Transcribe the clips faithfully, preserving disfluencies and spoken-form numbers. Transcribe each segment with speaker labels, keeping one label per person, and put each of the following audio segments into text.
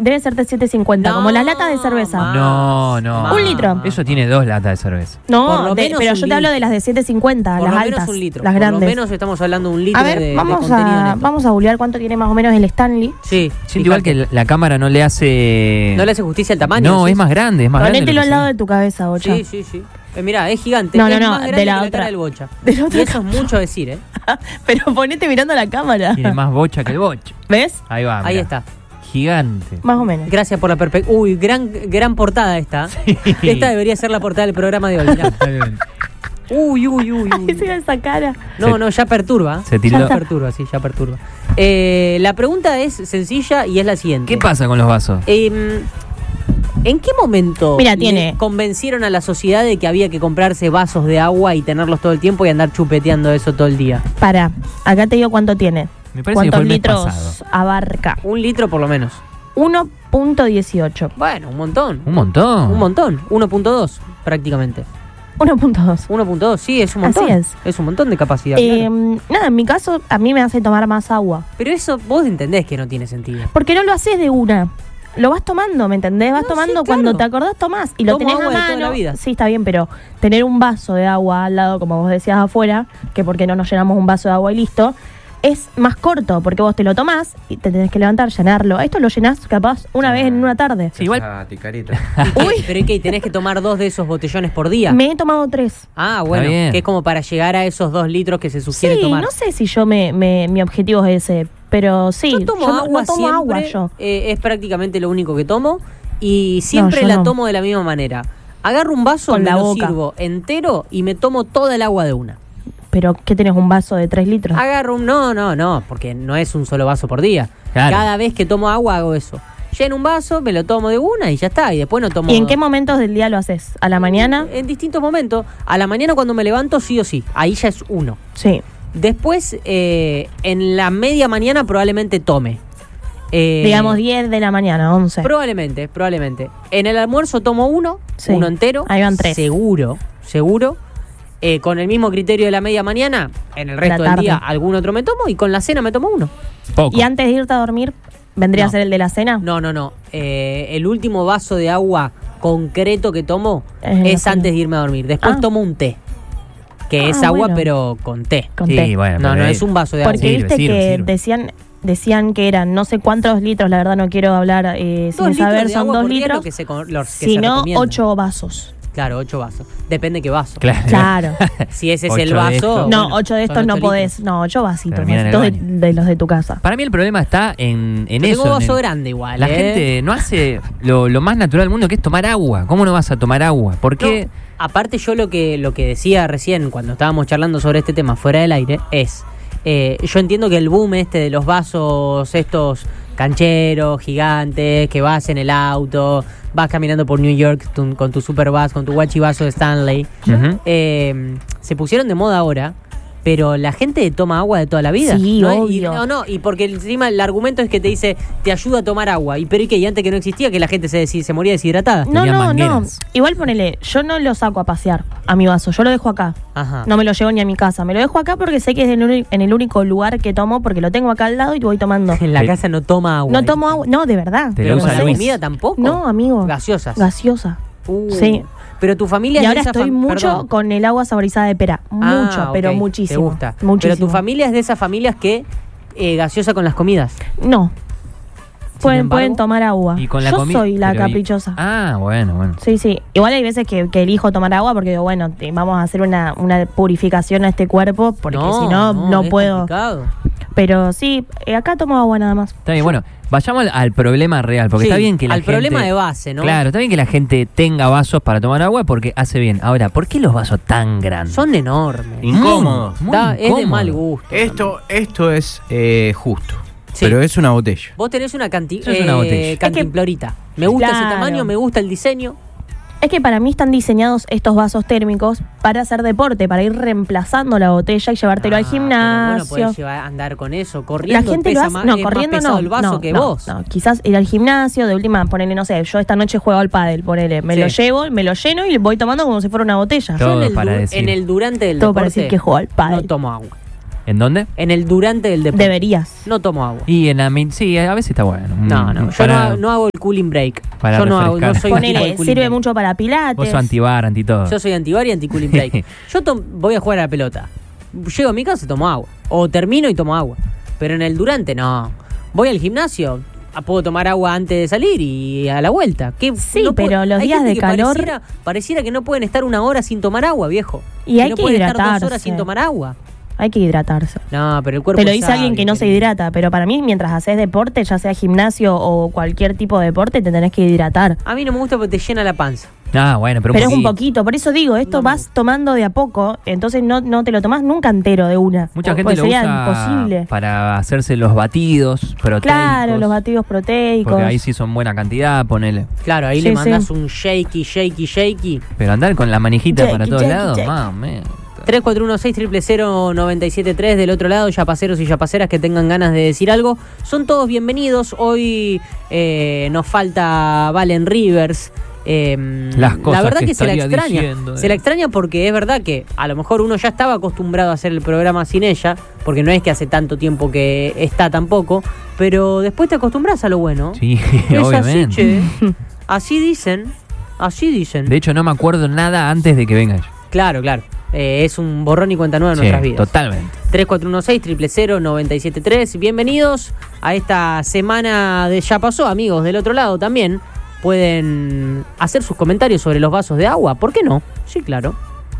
Speaker 1: debe ser de siete cincuenta,
Speaker 2: No,
Speaker 1: como las latas de cerveza.
Speaker 2: ma-
Speaker 3: No, no.
Speaker 2: Más.
Speaker 1: Un litro.
Speaker 3: Eso tiene dos latas de cerveza.
Speaker 2: Por
Speaker 1: No,
Speaker 2: lo
Speaker 1: de-
Speaker 2: menos
Speaker 1: pero
Speaker 2: un
Speaker 1: yo te hablo
Speaker 2: litro.
Speaker 1: de las de siete cincuenta,
Speaker 2: Por
Speaker 1: las
Speaker 2: lo
Speaker 1: altas,
Speaker 2: menos un litro.
Speaker 1: las
Speaker 2: Por
Speaker 1: grandes.
Speaker 2: lo menos estamos hablando de un litro
Speaker 1: A ver,
Speaker 2: de, de
Speaker 1: vamos,
Speaker 2: contenido
Speaker 1: a,
Speaker 2: neto.
Speaker 1: vamos a googlear cuánto tiene más o menos el Stanley.
Speaker 2: Sí,
Speaker 3: Siento igual que la, la cámara no le hace...
Speaker 2: no le hace justicia al tamaño.
Speaker 3: No,
Speaker 2: ¿sí?
Speaker 3: es más grande, es más grande.
Speaker 1: Ponételo
Speaker 3: lo
Speaker 1: al
Speaker 3: que
Speaker 1: lado
Speaker 3: se
Speaker 1: de tu cabeza, Bocha.
Speaker 2: Sí, sí, sí. Eh, mirá, es gigante.
Speaker 1: No, no,
Speaker 2: es
Speaker 1: no,
Speaker 2: más grande
Speaker 1: de la
Speaker 2: que la
Speaker 1: otra.
Speaker 2: cara del Bocha.
Speaker 1: De la otra
Speaker 2: Y eso es mucho decir, ¿eh?
Speaker 1: Pero ponete mirando la cámara.
Speaker 3: ve. Tiene más bocha que el bocha.
Speaker 1: ¿Ves?
Speaker 3: Ahí va.
Speaker 2: Ahí
Speaker 3: mirá.
Speaker 2: está.
Speaker 3: Gigante.
Speaker 1: Más o menos.
Speaker 2: Gracias por la perspectiva. Uy, gran, gran portada esta.
Speaker 3: Sí.
Speaker 2: Esta debería ser la portada del programa de hoy. Mirá.
Speaker 3: Está bien.
Speaker 2: Uy, uy, uy,
Speaker 1: Ay,
Speaker 2: uy.
Speaker 1: sí, esa cara.
Speaker 2: No, no, ya perturba.
Speaker 3: Se
Speaker 2: Ya
Speaker 3: tildó.
Speaker 2: perturba, sí, ya perturba. Eh, la pregunta es sencilla y es la siguiente.
Speaker 3: ¿Qué pasa con los vasos?
Speaker 2: Eh, ¿En qué momento
Speaker 1: Mira,
Speaker 2: le
Speaker 1: tiene-
Speaker 2: convencieron a la sociedad de que había que comprarse vasos de agua y tenerlos todo el tiempo y andar chupeteando eso todo el día?
Speaker 1: Para, acá te digo cuánto tiene.
Speaker 3: Me parece que
Speaker 1: ¿Cuántos
Speaker 3: fue el mes
Speaker 1: litros
Speaker 3: pasado.
Speaker 1: abarca?
Speaker 2: Un litro por lo menos.
Speaker 1: uno punto dieciocho.
Speaker 2: Bueno, un montón.
Speaker 3: Un montón.
Speaker 2: Un montón. uno punto dos prácticamente.
Speaker 1: uno punto dos.
Speaker 2: uno punto dos, sí, es un
Speaker 1: Así
Speaker 2: montón.
Speaker 1: es.
Speaker 2: un montón de capacidad.
Speaker 1: Eh,
Speaker 2: claro.
Speaker 1: nada, en mi caso, a mí me hace tomar más agua.
Speaker 2: Pero eso vos entendés que no tiene sentido.
Speaker 1: Porque no lo haces de una. Lo vas tomando, ¿me entendés? Vas
Speaker 2: No,
Speaker 1: tomando
Speaker 2: sí,
Speaker 1: cuando
Speaker 2: claro.
Speaker 1: te acordás, tomás. Y lo
Speaker 2: Tomo
Speaker 1: tenés
Speaker 2: agua
Speaker 1: a
Speaker 2: de toda
Speaker 1: mano.
Speaker 2: la vida.
Speaker 1: Sí, está bien, pero tener un vaso de agua al lado, como vos decías afuera, que porque no nos llenamos un vaso de agua y listo, es más corto, porque vos te lo tomás y te tenés que levantar, llenarlo. Esto lo llenás capaz una vez en una tarde.
Speaker 3: Sí, igual.
Speaker 4: Ah, ticarita.
Speaker 2: Uy. Pero ¿y qué? ¿Tenés que tomar dos de esos botellones por día?
Speaker 1: Me he tomado tres.
Speaker 2: Ah, bueno,
Speaker 3: bien.
Speaker 2: que es como para llegar a esos dos litros que se sugiere
Speaker 1: Sí,
Speaker 2: tomar.
Speaker 1: no sé si yo me, me- mi objetivo es ese, pero sí.
Speaker 2: Yo tomo
Speaker 1: no-
Speaker 2: agua
Speaker 1: no tomo
Speaker 2: siempre,
Speaker 1: agua yo.
Speaker 2: eh, es prácticamente lo único que tomo y siempre
Speaker 1: yo
Speaker 2: la
Speaker 1: no.
Speaker 2: tomo de la misma manera. Agarro un vaso,
Speaker 1: Con
Speaker 2: me
Speaker 1: la
Speaker 2: lo
Speaker 1: boca.
Speaker 2: sirvo entero y me tomo toda el agua de una.
Speaker 1: Pero, ¿qué tenés? ¿Un vaso de tres litros?
Speaker 2: Agarro un... No, no, no, porque no es un solo vaso por día.
Speaker 3: Claro.
Speaker 2: Cada vez que tomo agua hago eso. Lleno un vaso, me lo tomo de una y ya está. Y después no tomo...
Speaker 1: ¿Y en qué momentos del día lo haces? ¿A la mañana?
Speaker 2: En distintos momentos. A la mañana cuando me levanto, sí o sí. Ahí ya es uno.
Speaker 1: Sí.
Speaker 2: Después, eh, en la media mañana probablemente tome. Eh,
Speaker 1: Digamos diez de la mañana, once.
Speaker 2: Probablemente, probablemente. En el almuerzo tomo uno,
Speaker 1: Sí.
Speaker 2: uno entero.
Speaker 1: Ahí van tres.
Speaker 2: Seguro, seguro. Eh, con el mismo criterio de la media mañana, en el resto
Speaker 1: La
Speaker 2: del
Speaker 1: tarde.
Speaker 2: día algún otro me tomo y con la cena me tomo uno.
Speaker 3: Poco.
Speaker 1: ¿Y antes de irte a dormir, vendría
Speaker 2: No.
Speaker 1: a ser el de la cena?
Speaker 2: No, no, no. Eh, el último vaso de agua concreto que tomo
Speaker 1: Es en la
Speaker 2: es
Speaker 1: cena.
Speaker 2: antes de irme a dormir. Después
Speaker 1: Ah.
Speaker 2: tomo un té. Que
Speaker 1: Ah,
Speaker 2: es agua,
Speaker 1: bueno.
Speaker 2: pero con té.
Speaker 1: Con
Speaker 3: Sí,
Speaker 1: té.
Speaker 3: bueno,
Speaker 2: No,
Speaker 3: pero
Speaker 2: no
Speaker 3: ahí-
Speaker 2: es un vaso de agua.
Speaker 1: Porque
Speaker 3: Sirve,
Speaker 1: viste
Speaker 3: sirve,
Speaker 1: que
Speaker 3: sirve.
Speaker 1: decían decían que eran no sé cuántos litros, la verdad no quiero hablar eh,
Speaker 2: Dos
Speaker 1: sin
Speaker 2: litros
Speaker 1: saber,
Speaker 2: de
Speaker 1: son
Speaker 2: agua
Speaker 1: dos
Speaker 2: por día es
Speaker 1: litros,
Speaker 2: lo que se, con- lo que se
Speaker 1: sino
Speaker 2: recomienda.
Speaker 1: ocho vasos.
Speaker 2: Claro, ocho vasos. Depende qué vaso.
Speaker 3: Claro.
Speaker 1: Claro.
Speaker 2: Si ese es
Speaker 3: Ocho
Speaker 2: el
Speaker 3: de
Speaker 2: vaso.
Speaker 3: estos.
Speaker 1: No,
Speaker 2: bueno,
Speaker 1: ocho de
Speaker 2: son
Speaker 1: estos no
Speaker 2: ocho
Speaker 1: podés.
Speaker 2: litros.
Speaker 1: No, ocho vasitos.
Speaker 3: Terminan en el
Speaker 1: Vasitos de,
Speaker 3: baño.
Speaker 1: de los de tu casa.
Speaker 3: Para mí el problema está en, en
Speaker 2: Yo
Speaker 3: eso.
Speaker 2: tengo
Speaker 3: en
Speaker 2: vaso
Speaker 3: el-
Speaker 2: grande igual.
Speaker 3: La
Speaker 2: ¿eh?
Speaker 3: gente no hace lo, lo más natural del mundo, que es tomar agua. ¿Cómo no vas a tomar agua? ¿Por qué?
Speaker 2: No, aparte yo lo que, lo que decía recién cuando estábamos charlando sobre este tema fuera del aire es, eh, yo entiendo que el boom este de los vasos estos cancheros, gigantes, que vas en el auto, vas caminando por New York tu- con tu super vas, con tu guachivaso de Stanley,
Speaker 3: Ujú.
Speaker 2: eh, se pusieron de moda ahora. Pero la gente toma agua de toda la vida.
Speaker 1: Sí,
Speaker 2: ¿no? Y,
Speaker 1: obvio.
Speaker 2: no, no, y porque encima el argumento es que te dice, te ayuda a tomar agua. Y pero y que y antes que no existía, que la gente se, desi- se moría deshidratada.
Speaker 1: No,
Speaker 3: Tenía
Speaker 1: no, no.
Speaker 3: mangueras.
Speaker 1: Igual ponele, yo no lo saco a pasear a mi vaso, yo lo dejo acá.
Speaker 2: Ajá.
Speaker 1: No me lo llevo ni a mi casa, me lo dejo acá porque sé que es en el, uni- en el único lugar que tomo, porque lo tengo acá al lado y voy tomando.
Speaker 2: En la
Speaker 3: Te-
Speaker 2: casa no toma agua.
Speaker 1: No tomo agua, no, de verdad.
Speaker 3: Te
Speaker 2: Pero
Speaker 3: lo
Speaker 2: con
Speaker 3: usa
Speaker 2: la
Speaker 3: Luis.
Speaker 2: comida tampoco.
Speaker 1: No, amigo.
Speaker 2: Gaseosas.
Speaker 1: Gaseosa.
Speaker 2: Uh,
Speaker 1: Sí.
Speaker 2: Pero tu familia
Speaker 1: Y
Speaker 2: es
Speaker 1: ahora
Speaker 2: de esa
Speaker 1: estoy
Speaker 2: fam-
Speaker 1: mucho
Speaker 2: perdón.
Speaker 1: con el agua saborizada de pera.
Speaker 2: Ah,
Speaker 1: Mucho, pero
Speaker 2: ok,
Speaker 1: muchísimo.
Speaker 2: Te gusta.
Speaker 1: Muchísimo.
Speaker 2: Pero tu familia es de esas familias que eh, gaseosa con las comidas.
Speaker 1: No. Pueden,
Speaker 2: embargo,
Speaker 1: pueden tomar agua.
Speaker 3: Y con la
Speaker 1: Yo
Speaker 3: comida.
Speaker 1: soy la
Speaker 3: pero y-
Speaker 1: caprichosa.
Speaker 3: Ah, bueno, bueno.
Speaker 1: Sí, sí. Igual hay veces que, que elijo tomar agua porque digo, bueno, te- vamos a hacer una, una purificación a este cuerpo porque si no, no
Speaker 2: es
Speaker 1: puedo.
Speaker 2: complicado.
Speaker 1: Pero sí, eh, acá tomo agua nada más.
Speaker 3: Está bien, bueno, vayamos al, al problema real, porque
Speaker 2: Sí,
Speaker 3: está bien que la
Speaker 2: al
Speaker 3: gente...
Speaker 2: problema de base, ¿no?
Speaker 3: Claro, está bien que la gente tenga vasos para tomar agua porque hace bien. Ahora, ¿por qué los vasos tan grandes?
Speaker 2: Son enormes.
Speaker 4: Incómodos.
Speaker 3: Muy
Speaker 2: Da- es de
Speaker 3: incómodo.
Speaker 2: mal gusto.
Speaker 4: Esto, esto es eh, justo.
Speaker 2: Sí.
Speaker 4: Pero es una botella.
Speaker 2: Vos tenés una, canti
Speaker 3: Eso es una
Speaker 2: eh,
Speaker 3: botella.
Speaker 2: cantimplorita. Me gusta ese
Speaker 1: Claro.
Speaker 2: tamaño, me gusta el diseño.
Speaker 1: Es que para mí están diseñados estos vasos térmicos para hacer deporte, para ir reemplazando la botella y llevártelo al
Speaker 2: Ah, pero bueno,
Speaker 1: gimnasio.
Speaker 2: podés llevar, andar con eso,
Speaker 1: La
Speaker 2: corriendo.
Speaker 1: gente
Speaker 2: pesa
Speaker 1: lo hace,
Speaker 2: más,
Speaker 1: no,
Speaker 2: es
Speaker 1: corriendo
Speaker 2: más pesado
Speaker 1: no,
Speaker 2: el vaso
Speaker 1: no,
Speaker 2: que
Speaker 1: no,
Speaker 2: vos.
Speaker 1: no, quizás ir al gimnasio, de última ponerle, no sé, yo esta noche juego al pádel, ponele, me
Speaker 2: Sí.
Speaker 1: lo llevo, me lo lleno y voy tomando como si fuera una botella.
Speaker 3: Todo
Speaker 2: Yo en el,
Speaker 3: para
Speaker 2: du-
Speaker 3: decir.
Speaker 2: en el durante del
Speaker 1: Todo para
Speaker 2: deporte
Speaker 1: decir que juego al pádel.
Speaker 2: no tomo agua.
Speaker 3: ¿En dónde?
Speaker 2: En el durante del deporte.
Speaker 1: Deberías.
Speaker 2: No tomo agua.
Speaker 3: Y en la min- sí, a veces está bueno.
Speaker 2: No, no, yo
Speaker 3: Para-
Speaker 2: no, hago- no hago el cooling break.
Speaker 3: para
Speaker 2: Yo no, hago, no
Speaker 3: refrescar.
Speaker 2: soy un tipo de
Speaker 1: Ponele,
Speaker 2: cooling
Speaker 1: sirve
Speaker 2: break.
Speaker 1: mucho para pilates.
Speaker 3: Vos sos antibar, anti todo.
Speaker 2: Yo soy antibar y anti-cooling break. Yo tom- voy a jugar a la pelota. Llego a mi casa y tomo agua. O termino y tomo agua. Pero en el durante no. Voy al gimnasio, ah, puedo tomar agua antes de salir y a la vuelta. ¿Qué?
Speaker 1: Sí,
Speaker 2: No puedo-
Speaker 1: pero los
Speaker 2: hay
Speaker 1: días
Speaker 2: gente
Speaker 1: de
Speaker 2: que
Speaker 1: calor-
Speaker 2: Pareciera, pareciera que no pueden estar una hora sin tomar agua, viejo.
Speaker 1: Y hay
Speaker 2: no
Speaker 1: que
Speaker 2: pueden estar dos
Speaker 1: hidratarse.
Speaker 2: horas sin tomar agua.
Speaker 1: Hay que hidratarse.
Speaker 2: No, pero el cuerpo
Speaker 1: Te lo
Speaker 2: es
Speaker 1: dice
Speaker 2: sabio,
Speaker 1: alguien que no se
Speaker 2: querido.
Speaker 1: hidrata, pero para mí mientras haces deporte, ya sea gimnasio o cualquier tipo de deporte, te tenés que hidratar.
Speaker 2: A mí no me gusta porque te llena la panza.
Speaker 3: Ah, bueno, pero,
Speaker 1: Pero es un poquito, por eso digo, esto
Speaker 2: No me
Speaker 1: vas
Speaker 2: gusta.
Speaker 1: tomando de a poco, entonces no, no te lo tomás nunca entero de una.
Speaker 3: Mucha
Speaker 1: O-
Speaker 3: gente
Speaker 1: pues
Speaker 3: lo
Speaker 1: sería
Speaker 3: usa
Speaker 1: imposible.
Speaker 3: para hacerse los batidos proteicos.
Speaker 1: Claro, los batidos proteicos.
Speaker 3: Porque ahí sí son buena cantidad, ponele.
Speaker 2: Claro, ahí
Speaker 1: Sí,
Speaker 2: le mandás
Speaker 1: sí.
Speaker 2: un shaky, shaky, shaky.
Speaker 3: Pero andar con la manijita
Speaker 1: Jackie,
Speaker 3: para todos
Speaker 1: Jackie,
Speaker 3: lados,
Speaker 1: Jackie.
Speaker 3: mame.
Speaker 2: tres cuatro uno seis cero cero cero nueve siete tres del otro lado, yapaceros y yapaceras que tengan ganas de decir algo. Son todos bienvenidos. Hoy eh, nos falta Valen Rivers. Eh,
Speaker 3: Las cosas
Speaker 2: la verdad
Speaker 3: que
Speaker 2: que, se la
Speaker 3: estaría
Speaker 2: extraña.
Speaker 3: diciendo, eh.
Speaker 2: Se la extraña porque es verdad que a lo mejor uno ya estaba acostumbrado a hacer el programa sin ella, porque no es que hace tanto tiempo que está tampoco, pero después te acostumbras a lo bueno.
Speaker 3: Sí,
Speaker 2: Es
Speaker 3: obviamente.
Speaker 2: así, che. Así dicen. Así dicen.
Speaker 3: De hecho, no me acuerdo nada antes de que venga ella.
Speaker 2: Claro, claro. Eh, es un borrón y cuenta nueva en
Speaker 3: Sí,
Speaker 2: nuestras vidas.
Speaker 3: totalmente.
Speaker 2: tres cuatro uno seis cero cero cero nueve siete tres. Bienvenidos a esta semana de Ya Pasó, amigos del otro lado también. Pueden hacer sus comentarios sobre los vasos de agua. ¿Por qué no? Sí, claro.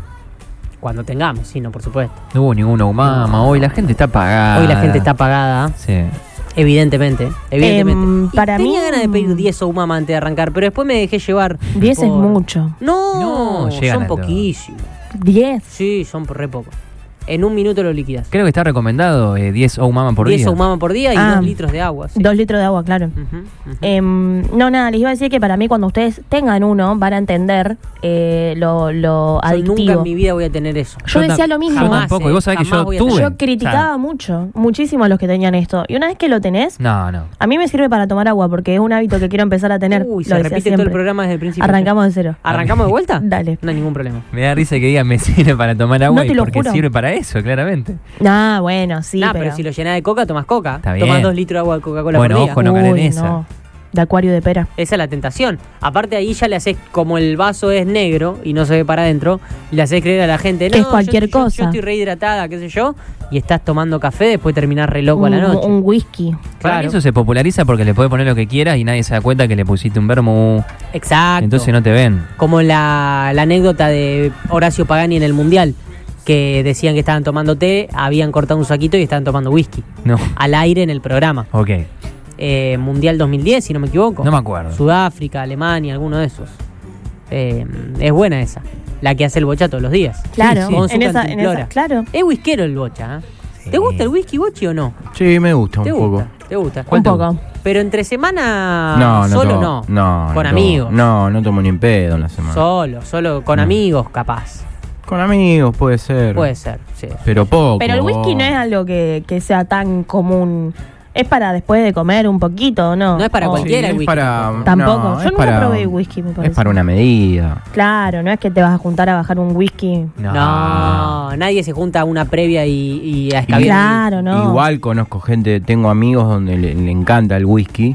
Speaker 2: Cuando tengamos, sí, no, por supuesto.
Speaker 3: No hubo ninguna mama. Hoy la gente está apagada.
Speaker 2: Hoy la gente está apagada,
Speaker 3: Sí.
Speaker 2: evidentemente. Evidentemente.
Speaker 1: Em,
Speaker 2: Y
Speaker 1: para
Speaker 2: tenía
Speaker 1: mí-
Speaker 2: ganas de pedir diez Oumama antes de arrancar, pero después me dejé llevar.
Speaker 1: diez es
Speaker 2: por-
Speaker 1: mucho.
Speaker 2: No,
Speaker 3: No, llegan
Speaker 2: son
Speaker 3: a todo.
Speaker 2: poquísimos.
Speaker 1: diez.
Speaker 2: Sí, son por re poco. En un minuto lo liquidas.
Speaker 3: Creo que está recomendado eh, diez Oumama por
Speaker 2: diez
Speaker 3: día.
Speaker 2: Oumama por día y
Speaker 1: Ah.
Speaker 2: dos litros de agua. Sí.
Speaker 1: Dos litros de agua, claro.
Speaker 2: Ujú, ujú.
Speaker 1: Em, no, nada, les iba a decir que para mí cuando ustedes tengan uno van a entender eh, lo, lo
Speaker 2: Yo
Speaker 1: adictivo.
Speaker 2: nunca en mi vida voy a tener eso.
Speaker 1: Yo
Speaker 3: ta-
Speaker 1: decía lo mismo.
Speaker 3: Yo
Speaker 2: Jamás,
Speaker 3: tampoco.
Speaker 2: eh,
Speaker 3: Y vos sabés que
Speaker 2: jamás
Speaker 3: yo
Speaker 2: voy a
Speaker 3: tuve.
Speaker 2: tener.
Speaker 1: Yo criticaba
Speaker 3: Claro.
Speaker 1: mucho, muchísimo a los que tenían esto. Y una vez que lo tenés,
Speaker 3: No, no.
Speaker 1: a mí me sirve para tomar agua porque es un hábito que quiero empezar a tener.
Speaker 2: Uy,
Speaker 1: Lo
Speaker 2: se
Speaker 1: decía
Speaker 2: repite todo
Speaker 1: siempre.
Speaker 2: el programa desde el principio.
Speaker 1: Arrancamos de cero.
Speaker 2: ¿Arrancamos de vuelta?
Speaker 1: Dale.
Speaker 2: No hay ningún problema.
Speaker 3: Me da risa que digan me sirve para tomar agua
Speaker 1: No te
Speaker 3: y
Speaker 1: lo
Speaker 3: porque
Speaker 1: juro.
Speaker 3: sirve para eso, claramente.
Speaker 1: Ah, bueno, sí,
Speaker 2: nah,
Speaker 1: pero...
Speaker 2: pero... si lo llenás de coca, tomas coca.
Speaker 3: Está bien.
Speaker 2: Tomas dos litros de agua de Coca-Cola
Speaker 3: Bueno,
Speaker 2: por día.
Speaker 3: ojo, no caer en
Speaker 1: Uy,
Speaker 3: esa.
Speaker 1: no. De acuario de pera.
Speaker 2: Esa es la tentación. Aparte ahí ya le haces, como el vaso es negro y no se ve para adentro, le haces creer a la gente,
Speaker 1: Que
Speaker 2: no,
Speaker 1: es cualquier
Speaker 2: yo, yo-
Speaker 1: cosa.
Speaker 2: yo estoy rehidratada, qué sé yo, y estás tomando café, después terminás re loco a
Speaker 1: Un,
Speaker 2: la noche.
Speaker 1: un whisky.
Speaker 3: Para mí
Speaker 2: Claro.
Speaker 3: eso se populariza porque le puedes poner lo que quieras y nadie se da cuenta que le pusiste un vermú.
Speaker 2: Exacto.
Speaker 3: Entonces no te ven.
Speaker 2: Como la, la anécdota de Horacio Pagani en el Mundial, que decían que estaban tomando té, habían cortado un saquito y estaban tomando whisky.
Speaker 3: No.
Speaker 2: Al aire en el programa.
Speaker 3: Ok.
Speaker 2: Eh, Mundial dos mil diez, si no me equivoco.
Speaker 3: No me acuerdo.
Speaker 2: Sudáfrica, Alemania, alguno de esos. Eh, es buena esa. La que hace el bocha todos los días.
Speaker 1: Claro,
Speaker 3: sí.
Speaker 2: Con su
Speaker 1: en, esa, en
Speaker 2: cantimplora.
Speaker 1: esa, claro.
Speaker 2: Es whiskero el bocha, ¿eh?
Speaker 3: Sí.
Speaker 2: ¿Te gusta el whisky, bochi, o no?
Speaker 4: Sí, me gusta un
Speaker 2: ¿Te
Speaker 4: poco.
Speaker 2: gusta? ¿Te gusta?
Speaker 3: ¿Cuál
Speaker 1: Un
Speaker 3: te
Speaker 1: poco.
Speaker 2: Pero entre semana
Speaker 4: No, no
Speaker 2: solo
Speaker 4: tomo,
Speaker 2: no.
Speaker 4: no.
Speaker 2: Con
Speaker 4: no
Speaker 2: amigos.
Speaker 4: tomo. No, no tomo ni en pedo en la semana.
Speaker 2: Solo, solo con
Speaker 4: No.
Speaker 2: amigos, capaz.
Speaker 4: Con amigos puede ser.
Speaker 2: Puede ser, sí.
Speaker 4: Pero poco.
Speaker 1: Pero el whisky no es algo que, que sea tan común. Es para después de comer un poquito, ¿no?
Speaker 2: No es para
Speaker 1: O-
Speaker 2: cualquiera.
Speaker 4: Sí,
Speaker 2: el
Speaker 4: es
Speaker 2: whisky
Speaker 4: para,
Speaker 2: tampoco.
Speaker 1: Tampoco.
Speaker 4: no,
Speaker 1: Yo
Speaker 4: es
Speaker 1: nunca
Speaker 4: para-
Speaker 1: probé whisky, me parece.
Speaker 4: Es para una medida.
Speaker 1: Claro, no es que te vas a juntar a bajar un whisky.
Speaker 2: No, nadie se junta a una previa y, y a escabiar.
Speaker 1: Claro, no.
Speaker 4: Igual conozco gente, tengo amigos donde le, le encanta el whisky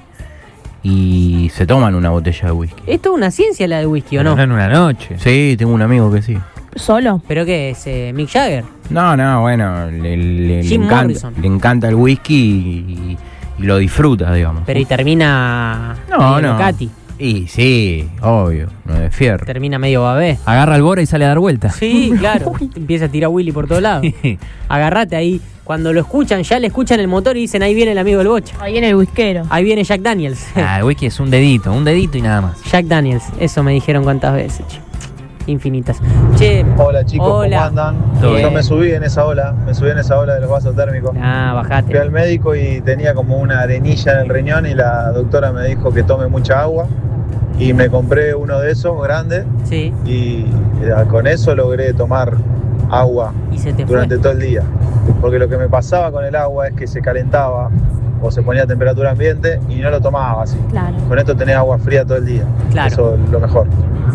Speaker 4: y se toman una botella de whisky.
Speaker 2: ¿Esto es una ciencia la del whisky o
Speaker 3: Pero
Speaker 2: no?
Speaker 3: no en una noche.
Speaker 4: Sí, tengo un amigo que sí.
Speaker 1: ¿Solo?
Speaker 2: ¿Pero qué es? eh, ¿Mick Jagger?
Speaker 4: No, no, bueno, le, le- le
Speaker 2: Jim
Speaker 4: encanta,
Speaker 2: Morrison.
Speaker 4: le encanta el whisky y, y lo disfruta, digamos.
Speaker 2: Pero y termina
Speaker 4: No,
Speaker 2: medio
Speaker 4: no.
Speaker 2: Katy.
Speaker 4: Y sí, obvio, no es fierro.
Speaker 2: Termina medio babé.
Speaker 3: Agarra el bora y sale a dar vuelta.
Speaker 2: Sí, claro. Empieza a tirar Willy por todos lados. Agarrate ahí. Cuando lo escuchan, ya le escuchan el motor y dicen, ahí viene el amigo del bocha.
Speaker 1: Ahí en el whiskero.
Speaker 2: Ahí viene Jack Daniels.
Speaker 3: Ah, el whisky es un dedito, un dedito y nada más.
Speaker 2: Jack Daniels. Eso me dijeron cuántas veces, che. Infinitas. Che.
Speaker 5: Hola chicos,
Speaker 2: Hola.
Speaker 5: ¿cómo andan?
Speaker 3: Todo
Speaker 5: Yo
Speaker 3: bien.
Speaker 5: me subí en esa ola, me subí en esa ola de los vasos térmicos.
Speaker 2: Ah,
Speaker 5: Fui
Speaker 2: bajate.
Speaker 5: al médico y tenía como una arenilla en el riñón y la doctora me dijo que tome mucha agua y me compré uno de esos grandes
Speaker 2: Sí.
Speaker 5: y eh, con eso logré tomar agua
Speaker 2: Y se te
Speaker 5: durante
Speaker 2: fue.
Speaker 5: todo el día. Porque lo que me pasaba con el agua es que se calentaba o se ponía a temperatura ambiente y no lo tomaba así.
Speaker 1: Claro.
Speaker 5: Con esto tenés agua fría todo el día.
Speaker 2: Claro.
Speaker 5: Eso es lo mejor.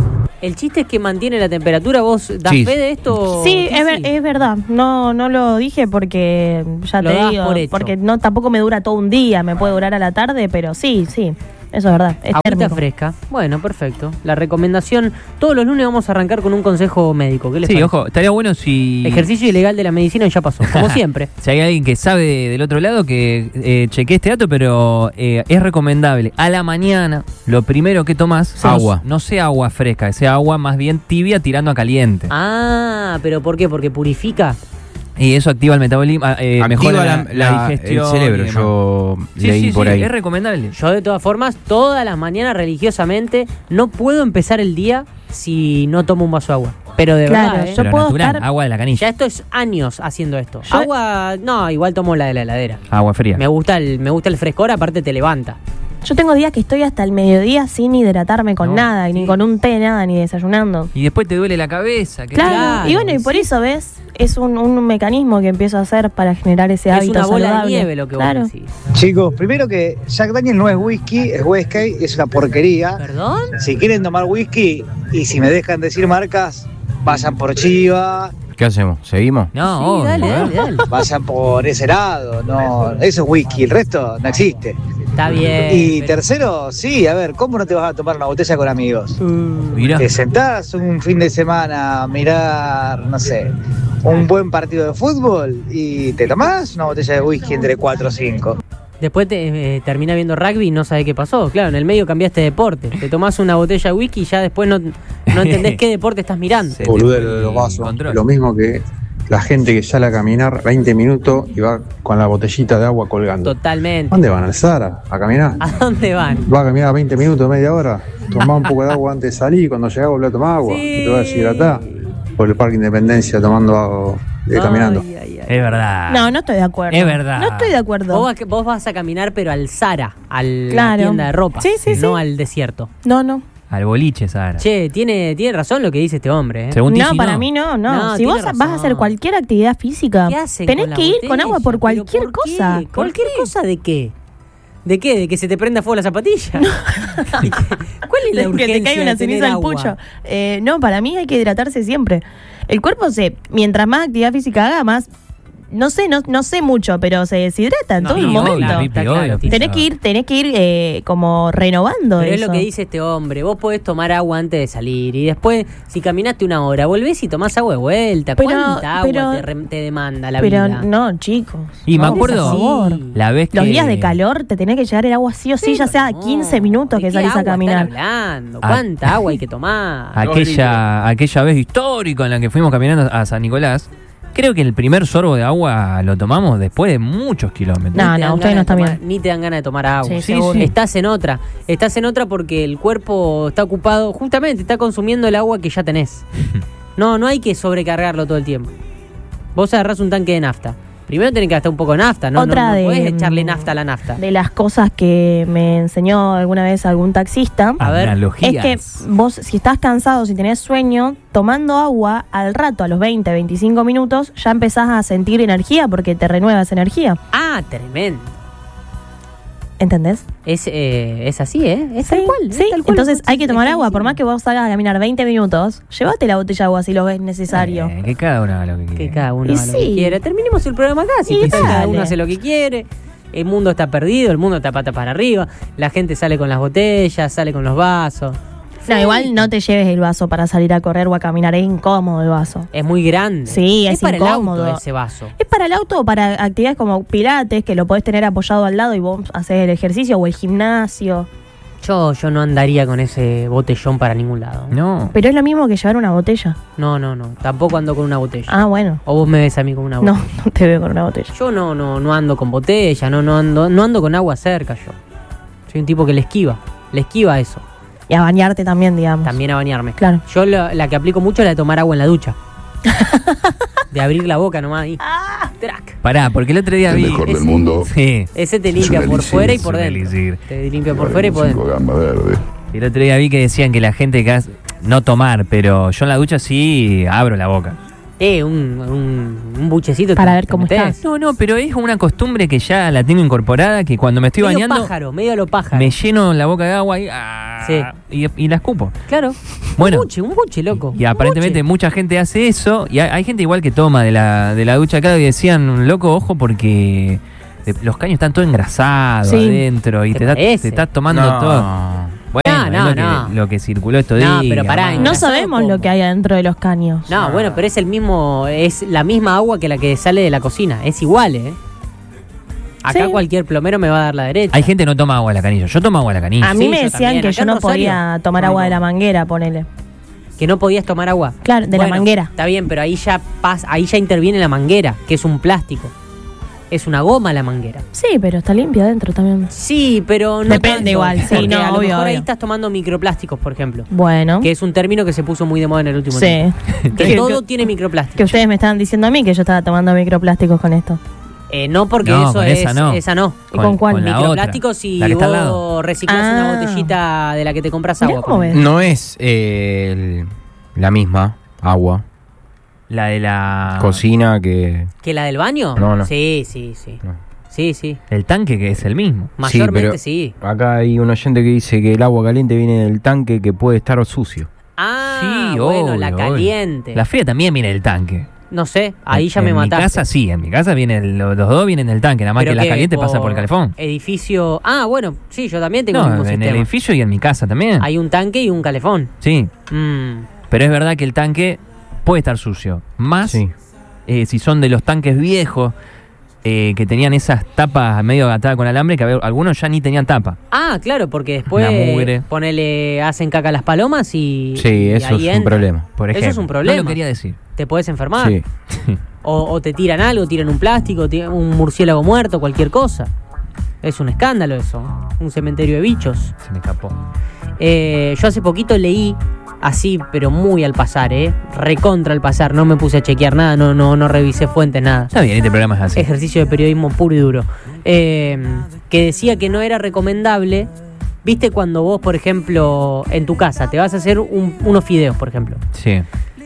Speaker 2: El chiste es que mantiene la temperatura. ¿Vos das
Speaker 4: Sí.
Speaker 2: fe de esto?
Speaker 1: Sí, es, ver-
Speaker 2: sí.
Speaker 1: es verdad. No, no lo dije porque ya
Speaker 2: Lo
Speaker 1: te
Speaker 2: das
Speaker 1: digo,
Speaker 2: por hecho.
Speaker 1: porque no tampoco me dura todo un día, me puede durar a la tarde, pero sí, sí, eso es verdad. Es
Speaker 2: Agüita
Speaker 1: térmico.
Speaker 2: fresca. Bueno, perfecto. La recomendación, todos los lunes vamos a arrancar con un consejo médico. ¿Qué les
Speaker 3: Sí,
Speaker 2: parece?
Speaker 3: ojo, estaría bueno si...
Speaker 2: Ejercicio ilegal de la medicina y ya pasó, como siempre.
Speaker 3: Si hay alguien que sabe de- del otro lado, que eh, chequee este dato, pero eh, es recomendable a la mañana, lo primero que tomás,
Speaker 4: Agua.
Speaker 3: No, no sea agua fresca, que sea agua más bien tibia tirando a caliente.
Speaker 2: Ah, ¿pero por qué? ¿Porque purifica?
Speaker 3: Y eso activa el metabolismo, eh,
Speaker 4: Activa
Speaker 3: mejora la,
Speaker 4: la-
Speaker 3: la
Speaker 4: la-
Speaker 3: digestión.
Speaker 4: el cerebro,
Speaker 3: y demás.
Speaker 4: yo
Speaker 3: Sí,
Speaker 4: leí
Speaker 3: sí,
Speaker 4: por
Speaker 3: sí,
Speaker 4: ahí.
Speaker 3: es recomendable.
Speaker 2: Yo de todas formas, todas las mañanas religiosamente, no puedo empezar el día si no tomo un vaso de agua. Pero de
Speaker 1: Claro,
Speaker 2: verdad, ¿eh?
Speaker 1: yo
Speaker 3: Pero
Speaker 1: puedo
Speaker 3: natural,
Speaker 1: estar-
Speaker 3: agua de la
Speaker 2: Ya
Speaker 3: canilla,
Speaker 2: esto es años haciendo esto.
Speaker 1: Yo-
Speaker 2: Agua, no, igual tomo la de la heladera.
Speaker 3: agua fría.
Speaker 2: Me gusta el, me gusta el frescor, aparte te levanta.
Speaker 1: Yo tengo días que estoy hasta el mediodía sin hidratarme con
Speaker 3: No,
Speaker 1: nada,
Speaker 2: sí.
Speaker 1: ni con un té, nada, ni desayunando.
Speaker 3: Y después te duele la cabeza. que-
Speaker 1: Claro,
Speaker 2: Claro,
Speaker 1: y bueno, y por
Speaker 2: sí.
Speaker 1: eso, ¿ves? Es un, un mecanismo que empiezo a hacer para generar ese
Speaker 2: Es
Speaker 1: hábito
Speaker 2: una bola
Speaker 1: saludable.
Speaker 2: de nieve lo que
Speaker 1: Claro.
Speaker 2: vos decís.
Speaker 6: Chicos, primero que Jack Daniel no es whisky, es whisky, es una porquería.
Speaker 2: ¿Perdón?
Speaker 6: Si quieren tomar whisky y si me dejan decir marcas, vayan por Chiva,
Speaker 4: ¿Qué hacemos? ¿Seguimos?
Speaker 3: No,
Speaker 2: Sí,
Speaker 3: obvio,
Speaker 2: dale,
Speaker 3: ¿eh?
Speaker 2: dale, dale.
Speaker 6: vayan por ese lado. No, eso es whisky, el resto no existe.
Speaker 2: Está bien.
Speaker 6: Y
Speaker 2: pero-
Speaker 6: tercero, sí, a ver, ¿cómo no te vas a tomar una botella con amigos?
Speaker 3: Mirá.
Speaker 6: Te sentás un fin de semana a mirar, no sé, un buen partido de fútbol y te tomás una botella de whisky entre cuatro o cinco.
Speaker 2: Después te, eh, termina viendo rugby y no sabes qué pasó. Claro, en el medio cambiaste de deporte. Te tomás una botella de whisky y ya después no, no entendés qué deporte estás mirando.
Speaker 3: Se te
Speaker 7: Boludo
Speaker 3: fue
Speaker 7: de
Speaker 3: el
Speaker 7: los vasos.
Speaker 3: control.
Speaker 7: Lo mismo que la gente que sale a caminar veinte minutos y va con la botellita de agua colgando.
Speaker 2: Totalmente.
Speaker 7: ¿Dónde van? ¿Al Zara? ¿A caminar?
Speaker 2: ¿A dónde van?
Speaker 7: Va a caminar veinte minutos, media hora. Tomá un poco de agua antes de salir y cuando llegás volvés a tomar agua.
Speaker 2: Sí.
Speaker 7: No te vas a deshidratar. Por el Parque Independencia tomando agua, eh, caminando.
Speaker 2: Ay, ay, ay.
Speaker 3: Es verdad.
Speaker 1: No, no estoy de acuerdo.
Speaker 3: Es verdad.
Speaker 1: No estoy de acuerdo.
Speaker 2: Vos, vas- vos vas a caminar, pero al Zara, a la
Speaker 1: Claro.
Speaker 2: tienda de ropa.
Speaker 1: Sí, sí,
Speaker 2: no
Speaker 1: sí.
Speaker 2: al desierto.
Speaker 1: No, no.
Speaker 3: Al boliche, Sara.
Speaker 2: Che, tiene, tiene razón lo que dice este hombre. ¿eh?
Speaker 3: Según
Speaker 1: No,
Speaker 3: Tizi,
Speaker 1: para mí no, no.
Speaker 2: No,
Speaker 1: si
Speaker 2: tiene
Speaker 1: vos
Speaker 2: razón.
Speaker 1: vas a hacer cualquier actividad física,
Speaker 2: ¿Qué hacen
Speaker 1: tenés
Speaker 2: con la
Speaker 1: que ir con
Speaker 2: botella?
Speaker 1: agua por
Speaker 2: ¿Pero
Speaker 1: cualquier
Speaker 2: por qué?
Speaker 1: cosa. ¿Por
Speaker 2: ¿Cualquier
Speaker 1: qué?
Speaker 2: cosa de qué? ¿De qué? ¿De que se te prenda fuego la zapatilla? ¿Y qué? ¿Cuál es la
Speaker 1: De
Speaker 2: urgencia
Speaker 1: que te caiga una
Speaker 2: de tener
Speaker 1: ceniza al
Speaker 2: agua?
Speaker 1: pucho. Eh, no, para mí hay que hidratarse siempre. El cuerpo se, mientras más actividad física haga, más, no sé, no, no sé mucho, pero se deshidrata en
Speaker 2: No,
Speaker 1: todo el
Speaker 2: sí,
Speaker 1: momento.
Speaker 2: obvio,
Speaker 3: Pipi,
Speaker 2: está
Speaker 3: obvio,
Speaker 2: claro,
Speaker 3: Pipi.
Speaker 1: Tenés que ir, tenés que ir eh, como renovando
Speaker 2: Pero es
Speaker 1: eso.
Speaker 2: lo que dice este hombre. Vos podés tomar agua antes de salir y después, si caminaste una hora, volvés y tomás agua de vuelta.
Speaker 1: Pero-
Speaker 2: ¿Cuánta agua
Speaker 1: pero-
Speaker 2: te, re- te demanda la
Speaker 1: Pero
Speaker 2: vida?
Speaker 1: no, chicos.
Speaker 3: Y me
Speaker 1: No,
Speaker 3: acuerdo
Speaker 1: por favor.
Speaker 3: la vez que...
Speaker 1: Los días de calor te tenés que llegar el agua sí o sí, ya sea
Speaker 2: No,
Speaker 1: quince minutos
Speaker 2: ¿de
Speaker 1: que
Speaker 2: qué
Speaker 1: salís a
Speaker 2: agua
Speaker 1: caminar.
Speaker 2: están hablando?
Speaker 3: Ah.
Speaker 2: ¿Cuánta agua hay que tomar?
Speaker 3: Aquella, aquella vez histórica en la que fuimos caminando a San Nicolás, creo que el primer sorbo de agua lo tomamos después de muchos kilómetros.
Speaker 1: No,
Speaker 2: Ni te dan
Speaker 1: no, ustedes
Speaker 2: ganas
Speaker 1: no
Speaker 2: de
Speaker 1: están
Speaker 2: tomar-
Speaker 1: bien.
Speaker 2: Ni te dan ganas de tomar agua.
Speaker 1: Sí,
Speaker 3: Sí,
Speaker 1: seguro.
Speaker 3: sí.
Speaker 2: Estás en otra. Estás en otra porque el cuerpo está ocupado, justamente está consumiendo el agua que ya tenés. No, no hay que sobrecargarlo todo el tiempo. Vos agarrás un tanque de nafta. Primero tenés que gastar un poco de nafta, ¿no?
Speaker 1: Otra
Speaker 2: no, no
Speaker 1: de-
Speaker 2: podés echarle nafta a la nafta.
Speaker 1: De las cosas que me enseñó alguna vez algún taxista,
Speaker 2: A ver,
Speaker 3: Analogías.
Speaker 1: es que vos, si estás cansado, si tenés sueño, tomando agua, al rato, a los veinte, veinticinco minutos, ya empezás a sentir energía porque te renueva esa energía.
Speaker 2: Ah, tremendo.
Speaker 1: ¿Entendés?
Speaker 2: Es, eh, es así, ¿eh? Es
Speaker 1: Sí,
Speaker 2: tal cual. es
Speaker 1: sí.
Speaker 2: tal cual
Speaker 1: Entonces
Speaker 2: lo que-
Speaker 1: hay que tomar
Speaker 2: es
Speaker 1: agua. Por
Speaker 2: buenísimo.
Speaker 1: más que vos salgas a caminar veinte minutos, llévate la botella de agua si lo ves necesario.
Speaker 3: Eh, que cada uno haga lo que quiera.
Speaker 2: Que cada uno
Speaker 1: Y
Speaker 2: haga lo que
Speaker 1: sí.
Speaker 2: quiera. Terminemos el programa acá. Si
Speaker 1: Y
Speaker 2: total, cada uno
Speaker 1: dale.
Speaker 2: hace lo que quiere. El mundo está perdido, el mundo está pata para arriba. La gente sale con las botellas, sale con los vasos.
Speaker 1: No, igual no te lleves el vaso para salir a correr o a caminar. Es incómodo el vaso.
Speaker 2: Es muy grande.
Speaker 1: Sí, es
Speaker 2: para
Speaker 1: incómodo.
Speaker 2: el auto ese vaso.
Speaker 1: ¿Es para el auto o para actividades como pilates, que lo podés tener apoyado al lado y vos haces el ejercicio o el gimnasio?
Speaker 2: Yo, yo no andaría con ese botellón para ningún lado.
Speaker 3: No.
Speaker 1: Pero es lo mismo que llevar una botella.
Speaker 2: No, no, no. Tampoco ando con una botella.
Speaker 1: Ah, bueno.
Speaker 2: O vos me ves a mí con una botella.
Speaker 1: No, no te veo con una botella.
Speaker 2: Yo no, no, no ando con botella, no, no ando, no ando con agua cerca yo. Soy un tipo que le esquiva. Le esquiva eso.
Speaker 1: Y a bañarte también, digamos.
Speaker 2: También a bañarme.
Speaker 1: Claro.
Speaker 2: Yo la, la que aplico mucho es la de tomar agua en la ducha. De abrir la boca nomás ahí. Track.
Speaker 3: Pará, porque el otro día
Speaker 8: El
Speaker 3: vi...
Speaker 8: mejor del
Speaker 3: ese-
Speaker 8: mundo.
Speaker 3: Sí.
Speaker 2: Ese te
Speaker 8: Es
Speaker 2: limpia
Speaker 8: un
Speaker 2: por
Speaker 8: elixir,
Speaker 2: fuera y
Speaker 3: es
Speaker 2: por
Speaker 3: un
Speaker 2: dentro.
Speaker 3: elixir.
Speaker 2: Te limpia por fuera y por
Speaker 8: Cinco
Speaker 2: dentro.
Speaker 8: gamba verde.
Speaker 3: El otro día vi que decían que la gente que hace... No tomar, pero yo en la ducha sí abro la boca.
Speaker 2: Eh, un, un, un buchecito.
Speaker 1: Para
Speaker 2: te-
Speaker 1: ver
Speaker 2: te
Speaker 1: cómo
Speaker 2: metés.
Speaker 1: estás.
Speaker 3: No, no, pero es una costumbre que ya la tengo incorporada, que cuando me estoy
Speaker 2: Medio
Speaker 3: bañando
Speaker 2: pájaro, medio a lo pájaro.
Speaker 3: me lleno la boca de agua y... ah,
Speaker 2: Sí.
Speaker 3: y, y la escupo.
Speaker 2: Claro.
Speaker 3: Bueno.
Speaker 2: Un buche, un buche, loco.
Speaker 3: Y, y aparentemente
Speaker 2: Un buche.
Speaker 3: mucha gente hace eso. Y hay, hay gente igual que toma de la, de la ducha acá y decían, loco, ojo, porque eh, los caños están todo engrasados
Speaker 1: Sí.
Speaker 3: adentro y
Speaker 2: ¿Te
Speaker 3: te, da-
Speaker 2: parece?
Speaker 3: te estás tomando
Speaker 4: No.
Speaker 3: todo. Bueno,
Speaker 2: No, no,
Speaker 3: es lo,
Speaker 2: no.
Speaker 3: Que, lo que circuló estos
Speaker 2: No,
Speaker 3: días.
Speaker 2: pero pará,
Speaker 3: mamá.
Speaker 1: No
Speaker 2: Engrasado,
Speaker 1: sabemos
Speaker 2: ¿cómo?
Speaker 1: lo que hay adentro de los caños.
Speaker 2: No, bueno, pero es el mismo, es la misma agua que la que sale de la cocina. Es igual, ¿eh? Acá
Speaker 1: Sí.
Speaker 2: cualquier plomero me va a dar la derecha.
Speaker 3: Hay gente que no toma agua de la canilla. Yo tomo agua de la canilla.
Speaker 1: A mí
Speaker 2: Sí,
Speaker 1: me
Speaker 2: yo
Speaker 1: decían
Speaker 2: también.
Speaker 1: que
Speaker 2: Acá
Speaker 1: yo
Speaker 2: en
Speaker 1: no
Speaker 2: Rosario.
Speaker 1: podía tomar
Speaker 2: No,
Speaker 1: agua
Speaker 2: no.
Speaker 1: de la manguera, ponele.
Speaker 2: Que no podías tomar agua.
Speaker 1: Claro, de la manguera.
Speaker 2: Está bien, pero ahí ya pasa, ahí ya interviene la manguera, que es un plástico. Es una goma la manguera.
Speaker 1: Sí, pero está limpia adentro también.
Speaker 2: Sí, pero no
Speaker 1: Depende
Speaker 2: tanto,
Speaker 1: igual, sí,
Speaker 2: porque
Speaker 1: no,
Speaker 2: a lo
Speaker 1: obvio,
Speaker 2: mejor ahí
Speaker 1: obvio.
Speaker 2: estás tomando microplásticos, por ejemplo.
Speaker 1: Bueno.
Speaker 2: Que es un término que se puso muy de moda en el último
Speaker 1: Sí.
Speaker 2: tiempo. Que
Speaker 1: Que-
Speaker 2: todo
Speaker 1: que-
Speaker 2: tiene microplásticos.
Speaker 1: Que ustedes me estaban diciendo a mí que yo estaba tomando microplásticos con esto.
Speaker 2: Eh, no porque
Speaker 3: No,
Speaker 2: eso
Speaker 3: con
Speaker 2: es
Speaker 3: esa no.
Speaker 2: esa no.
Speaker 1: ¿Y con cuál?
Speaker 3: con la
Speaker 2: Microplásticos
Speaker 3: otra,
Speaker 2: y
Speaker 3: la que está al
Speaker 2: vos
Speaker 3: lado.
Speaker 2: reciclás
Speaker 1: Ah.
Speaker 2: una botellita de la que te compras
Speaker 1: Mirá
Speaker 2: agua.
Speaker 1: cómo
Speaker 2: ponele.
Speaker 1: ves.
Speaker 4: No es eh, el- la misma agua.
Speaker 3: La de la...
Speaker 4: Cocina que...
Speaker 2: ¿Que la del baño?
Speaker 4: No, no.
Speaker 2: Sí, sí, sí.
Speaker 4: No.
Speaker 2: Sí, sí.
Speaker 3: El tanque que es el mismo.
Speaker 2: Mayormente
Speaker 4: Sí,
Speaker 2: sí.
Speaker 4: pero acá hay un oyente que dice que el agua caliente viene del tanque que puede estar sucio.
Speaker 2: Ah,
Speaker 3: Sí,
Speaker 2: bueno,
Speaker 3: obvio,
Speaker 2: la
Speaker 3: obvio.
Speaker 2: caliente.
Speaker 3: La fría también viene del tanque.
Speaker 2: No sé, ahí ya
Speaker 3: en
Speaker 2: me mataste.
Speaker 3: En mi casa sí, en mi casa vienen los, los dos vienen del tanque, nada más
Speaker 2: Pero
Speaker 3: que la
Speaker 2: que
Speaker 3: caliente pasa por el calefón.
Speaker 2: Edificio. Ah, bueno, sí, yo también tengo el
Speaker 3: No,
Speaker 2: mismo
Speaker 3: en el
Speaker 2: sistema.
Speaker 3: edificio y en mi casa también.
Speaker 2: Hay un tanque y un calefón.
Speaker 3: Sí,
Speaker 2: Mm,
Speaker 3: pero es verdad que el tanque puede estar sucio. Más
Speaker 4: Sí.
Speaker 3: eh, si son de los tanques viejos eh, que tenían esas tapas medio atadas con alambre, que había- algunos ya ni tenían tapa.
Speaker 2: Ah, claro, porque después
Speaker 3: La mugre.
Speaker 2: ponele, hacen caca las palomas y.
Speaker 4: Sí,
Speaker 2: y
Speaker 4: eso
Speaker 2: ahí
Speaker 4: es un
Speaker 2: entra.
Speaker 4: problema.
Speaker 3: Por
Speaker 2: Eso
Speaker 3: ejemplo.
Speaker 2: es un problema.
Speaker 3: No lo quería decir.
Speaker 2: Te puedes enfermar.
Speaker 4: Sí.
Speaker 2: O, o te tiran algo, tiran un plástico, tiran un murciélago muerto, cualquier cosa. Es un escándalo eso. Un cementerio de bichos.
Speaker 3: Se me escapó.
Speaker 2: Eh, yo hace poquito leí, así, pero muy al pasar, ¿eh? Recontra al pasar. No me puse a chequear nada, no, no, no revisé fuentes, nada.
Speaker 3: Está bien, este programa es así.
Speaker 2: Ejercicio de periodismo puro y duro. Eh, que decía que no era recomendable. ¿Viste cuando vos, por ejemplo, en tu casa te vas a hacer un- unos fideos, por ejemplo?
Speaker 3: Sí.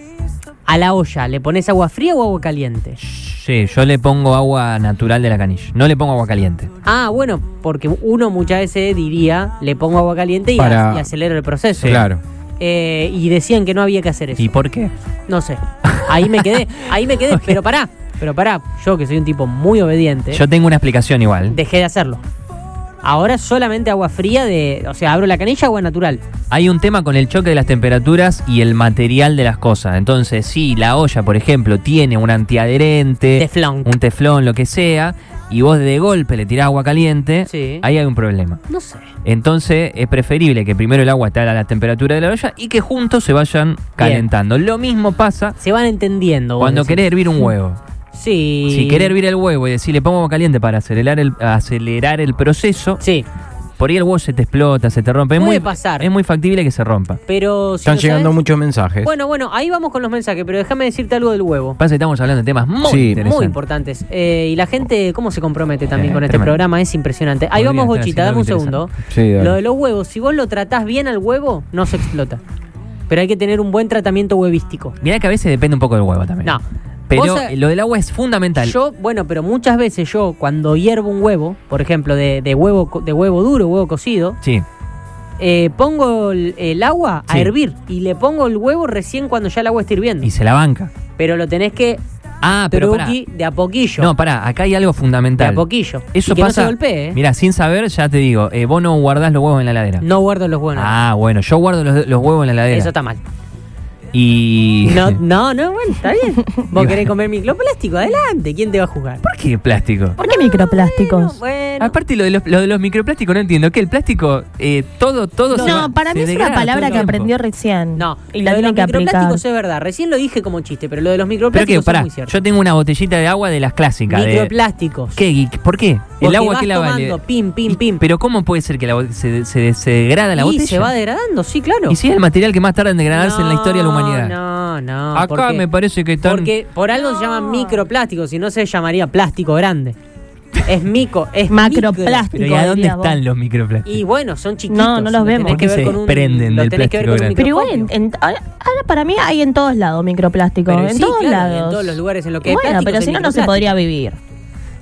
Speaker 2: A la olla, ¿le pones agua fría o agua caliente?
Speaker 3: Sí, yo le pongo agua natural de la canilla. No le pongo agua caliente.
Speaker 2: Ah, bueno, porque uno muchas veces diría, le pongo agua caliente y,
Speaker 4: Para-
Speaker 2: y acelero el proceso.
Speaker 4: Claro.
Speaker 2: Eh, y decían que no había que hacer eso.
Speaker 3: ¿Y por qué?
Speaker 2: No sé. Ahí me quedé, ahí me quedé, pero pará, pero pará. Yo que soy un tipo muy obediente,
Speaker 3: Yo tengo una explicación igual.
Speaker 2: dejé de hacerlo. Ahora solamente agua fría de, o sea, abro la canilla, agua natural.
Speaker 3: Hay un tema con el choque de las temperaturas y el material de las cosas. Entonces, si la olla, por ejemplo, tiene un antiadherente,
Speaker 2: Teflón.
Speaker 3: un teflón, lo que sea, y vos de golpe le tirás agua caliente,
Speaker 2: Sí.
Speaker 3: ahí hay un problema.
Speaker 2: No sé.
Speaker 3: Entonces, es preferible que primero el agua esté a la temperatura de la olla y que juntos se vayan calentando. Lo mismo pasa
Speaker 2: Se van entendiendo. vos
Speaker 3: cuando
Speaker 2: decís.
Speaker 3: querés hervir un huevo.
Speaker 2: Sí.
Speaker 3: Si querés hervir el huevo y decirle pongo agua caliente para acelerar el, acelerar el proceso,
Speaker 2: Sí,
Speaker 3: por ahí el huevo se te explota, se te rompe. Es
Speaker 2: Puede
Speaker 3: muy,
Speaker 2: pasar.
Speaker 3: Es muy factible que se rompa.
Speaker 2: pero si
Speaker 4: Están
Speaker 2: lo
Speaker 4: llegando
Speaker 2: sabes-
Speaker 4: muchos mensajes.
Speaker 2: Bueno, bueno, ahí vamos con los mensajes, pero déjame decirte algo del huevo.
Speaker 3: Pasa que estamos hablando de temas muy
Speaker 4: Sí,
Speaker 3: interesantes.
Speaker 2: Muy importantes. Eh, y la gente, ¿cómo se compromete también
Speaker 3: Eh,
Speaker 2: con este
Speaker 3: tremendo.
Speaker 2: programa? Es impresionante. Ahí
Speaker 3: Podría
Speaker 2: vamos,
Speaker 3: estar
Speaker 2: Bochita,
Speaker 3: haciendo
Speaker 2: dame un
Speaker 3: algo
Speaker 2: segundo.
Speaker 4: Sí, dale.
Speaker 2: Lo de los huevos, si vos lo tratás bien al huevo, no se explota. Pero hay que tener un buen tratamiento huevístico.
Speaker 3: Mirá que a veces depende un poco del huevo también.
Speaker 2: No.
Speaker 3: Pero
Speaker 2: Vos, eh,
Speaker 3: lo del agua es fundamental.
Speaker 2: Yo, bueno, pero muchas veces yo, cuando hiervo un huevo, por ejemplo, de, de huevo co- de huevo duro, huevo cocido,
Speaker 3: Sí.
Speaker 2: eh, pongo el, el agua a
Speaker 3: Sí.
Speaker 2: hervir y le pongo el huevo recién cuando ya el agua está hirviendo.
Speaker 3: Y se la banca.
Speaker 2: Pero lo tenés que
Speaker 3: Ah, pero pará.
Speaker 2: truqui de a poquillo.
Speaker 3: No, pará, acá hay algo
Speaker 2: de
Speaker 3: fundamental.
Speaker 2: a poquillo.
Speaker 3: Eso
Speaker 2: y que
Speaker 3: pasa.
Speaker 2: no se golpee, ¿eh?
Speaker 3: Mirá, sin saber, ya te digo, eh, vos no guardás los huevos en la heladera.
Speaker 2: No guardo los huevos.
Speaker 3: Ah, bueno, yo guardo los, los huevos en la heladera.
Speaker 2: Eso está mal.
Speaker 3: Y.
Speaker 2: No, no, no, bueno, está bien. Vos querés comer microplástico, adelante. ¿Quién te va a jugar?
Speaker 3: ¿Por qué plástico?
Speaker 1: ¿Por qué microplásticos?
Speaker 2: Bueno,
Speaker 3: Aparte lo de los, lo de los microplásticos no entiendo. ¿Qué? El plástico, eh, todo, todo se va-
Speaker 1: No, para
Speaker 3: se
Speaker 1: mí es una
Speaker 3: degrada todo
Speaker 1: palabra
Speaker 3: el
Speaker 1: que
Speaker 3: tiempo.
Speaker 1: aprendió recién.
Speaker 2: no.
Speaker 1: Y la
Speaker 2: lo de
Speaker 1: tiene
Speaker 2: los
Speaker 1: que aplicar.
Speaker 2: microplásticos es verdad. Recién lo dije como chiste, pero lo de los
Speaker 3: Pero que,
Speaker 2: microplásticos
Speaker 3: pará,
Speaker 2: es muy cierto.
Speaker 3: yo tengo una botellita de agua de las clásicas. de-
Speaker 2: Microplásticos.
Speaker 3: ¿Qué? ¿Y ¿Por qué?
Speaker 2: Porque
Speaker 3: ¿El agua
Speaker 2: vas
Speaker 3: que la vale?
Speaker 2: tomando pim, pim,
Speaker 3: Y-
Speaker 2: pim.
Speaker 3: Pero ¿cómo puede ser que la bo- se, se, se degrada la
Speaker 2: y
Speaker 3: botella?
Speaker 2: se va degradando, sí, claro.
Speaker 3: Y si es el material que más tarda en degradarse en la historia de la humanidad.
Speaker 2: No, no.
Speaker 3: Acá
Speaker 2: porque-
Speaker 3: me parece que están...
Speaker 2: Porque por algo se llama microplástico, si no se llamaría plástico grande. Es mico, es
Speaker 1: Macroplástico.
Speaker 3: Pero ¿y a dónde
Speaker 1: diría vos.
Speaker 3: están los microplásticos?
Speaker 2: Y bueno, son chiquitos.
Speaker 1: No, no los vemos.
Speaker 2: tenés
Speaker 3: ¿Por
Speaker 2: que
Speaker 3: qué
Speaker 2: ver
Speaker 3: se
Speaker 2: con un-
Speaker 3: desprenden
Speaker 2: los
Speaker 3: del
Speaker 2: tenés que ver con un
Speaker 3: plástico
Speaker 1: Pero igual,
Speaker 2: microscopio.
Speaker 1: en, en- ahora ahora para mí hay en todos lados microplástico.
Speaker 2: Pero
Speaker 1: en
Speaker 2: sí,
Speaker 1: todos
Speaker 2: claro,
Speaker 1: lados.
Speaker 2: en todos los lugares en los que hay
Speaker 1: Bueno,
Speaker 2: plásticos
Speaker 1: pero
Speaker 2: hay
Speaker 1: si no, no se
Speaker 2: microplástico.
Speaker 1: podría vivir.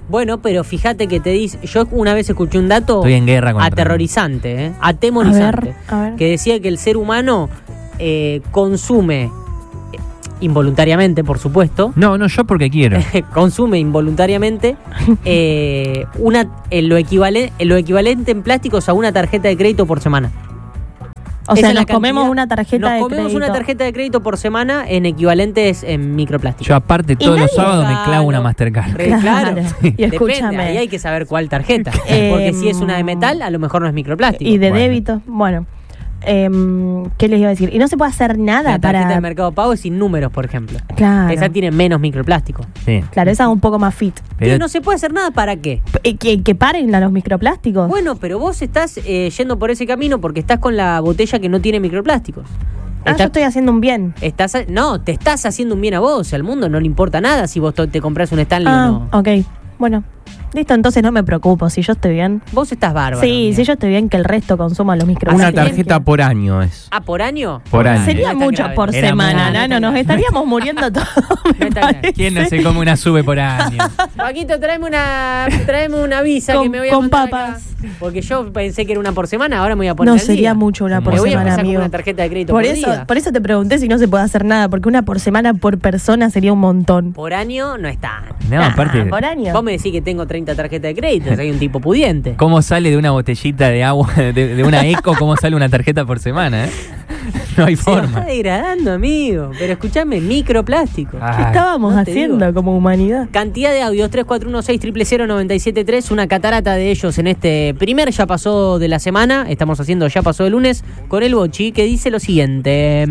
Speaker 2: Bueno, pero fíjate que te dice, yo una vez escuché un dato
Speaker 3: Estoy en guerra contra-
Speaker 2: aterrorizante, ¿eh? atemorizante,
Speaker 1: A ver, a ver.
Speaker 2: que decía que el ser humano eh, consume eh, involuntariamente, por supuesto,
Speaker 3: No, no, yo porque quiero.
Speaker 2: consume involuntariamente eh, una, en lo, equivalen, en lo equivalente en plásticos a una tarjeta de crédito por semana.
Speaker 1: O
Speaker 2: Esa
Speaker 1: sea,
Speaker 2: es la
Speaker 1: nos comemos
Speaker 2: cantidad-
Speaker 1: una tarjeta
Speaker 2: Nos
Speaker 1: de
Speaker 2: comemos
Speaker 1: crédito.
Speaker 2: una tarjeta de crédito por semana en equivalentes en microplásticos.
Speaker 3: Yo aparte todos los
Speaker 1: nadie-
Speaker 3: sábados me
Speaker 2: Claro.
Speaker 3: clavo una Mastercard.
Speaker 2: Re- claro.
Speaker 1: Y
Speaker 2: Depende,
Speaker 1: escúchame.
Speaker 2: ahí hay que saber cuál tarjeta.
Speaker 1: Eh,
Speaker 2: Porque si es una de metal, a lo mejor no es microplástico.
Speaker 1: Y de
Speaker 3: Bueno.
Speaker 1: débito. Bueno. Em, ¿Qué les iba a decir? Y no se puede hacer nada
Speaker 2: La tarjeta
Speaker 1: para.
Speaker 2: de Mercado Pago es sin números, por ejemplo.
Speaker 1: Claro.
Speaker 2: Esa tiene menos microplástico.
Speaker 3: Sí.
Speaker 1: Claro, esa es un poco más fit.
Speaker 3: Pero-
Speaker 2: Que no se puede hacer nada, ¿para qué?
Speaker 1: Eh, Que, que paren a los microplásticos.
Speaker 2: Bueno, pero vos estás eh, yendo por ese camino porque estás con la botella que no tiene microplásticos.
Speaker 1: ah, yo
Speaker 2: Estás-
Speaker 1: estoy haciendo un bien.
Speaker 2: estás a- no, te estás haciendo un bien a vos. Al mundo no le importa nada si vos to- te compras un Stanley
Speaker 1: Ah,
Speaker 2: o no.
Speaker 1: ok. Bueno. Listo, entonces no me preocupo. Si yo estoy bien.
Speaker 2: Vos estás bárbaro.
Speaker 1: Sí,
Speaker 2: mira.
Speaker 1: si yo estoy bien, que el resto consuma los microplásticos.
Speaker 4: Una tarjeta por año es.
Speaker 2: Ah, ¿por año?
Speaker 4: Por año.
Speaker 1: Sería
Speaker 2: No es tan
Speaker 1: mucho
Speaker 2: grave.
Speaker 1: por
Speaker 3: Era
Speaker 1: semana,
Speaker 3: muy-
Speaker 1: Nano. Nos estaríamos muriendo todos. me
Speaker 2: No es tan grave.
Speaker 1: parece.
Speaker 3: ¿Quién no se come una sube por año?
Speaker 2: Paquito, tráeme una, tráeme una visa
Speaker 1: Con-
Speaker 2: que me voy a
Speaker 1: con
Speaker 2: mandar
Speaker 1: papas.
Speaker 2: acá. Porque yo pensé que era una por semana, ahora me voy a poner
Speaker 1: No
Speaker 2: al
Speaker 1: sería
Speaker 2: día.
Speaker 1: mucho una
Speaker 3: Me
Speaker 1: por
Speaker 2: Me voy a
Speaker 1: semana,
Speaker 2: empezar con
Speaker 1: amigo.
Speaker 2: una tarjeta de crédito
Speaker 1: Por
Speaker 2: por,
Speaker 1: eso,
Speaker 2: día.
Speaker 1: por eso te pregunté si no se puede hacer nada, porque una por semana por persona sería un montón.
Speaker 2: Por año no está.
Speaker 3: No,
Speaker 1: Nah,
Speaker 3: aparte,
Speaker 1: por año.
Speaker 2: Vos me decís que tengo treinta tarjetas de crédito, soy un tipo pudiente.
Speaker 3: ¿cómo sale de una botellita de agua, de, de una eco, cómo sale una tarjeta por semana, eh? No hay
Speaker 2: Se va
Speaker 3: forma.
Speaker 2: degradando, amigo. Pero escúchame, microplástico.
Speaker 3: Ah,
Speaker 1: ¿Qué estábamos
Speaker 2: no te
Speaker 1: haciendo
Speaker 2: digo.
Speaker 1: como humanidad?
Speaker 2: Cantidad de audios, tres cuatro uno seis cero cero nueve siete tres, una catarata de ellos en este primer Ya Pasó de la semana. Estamos haciendo Ya Pasó de lunes con el Bochi, que dice lo siguiente.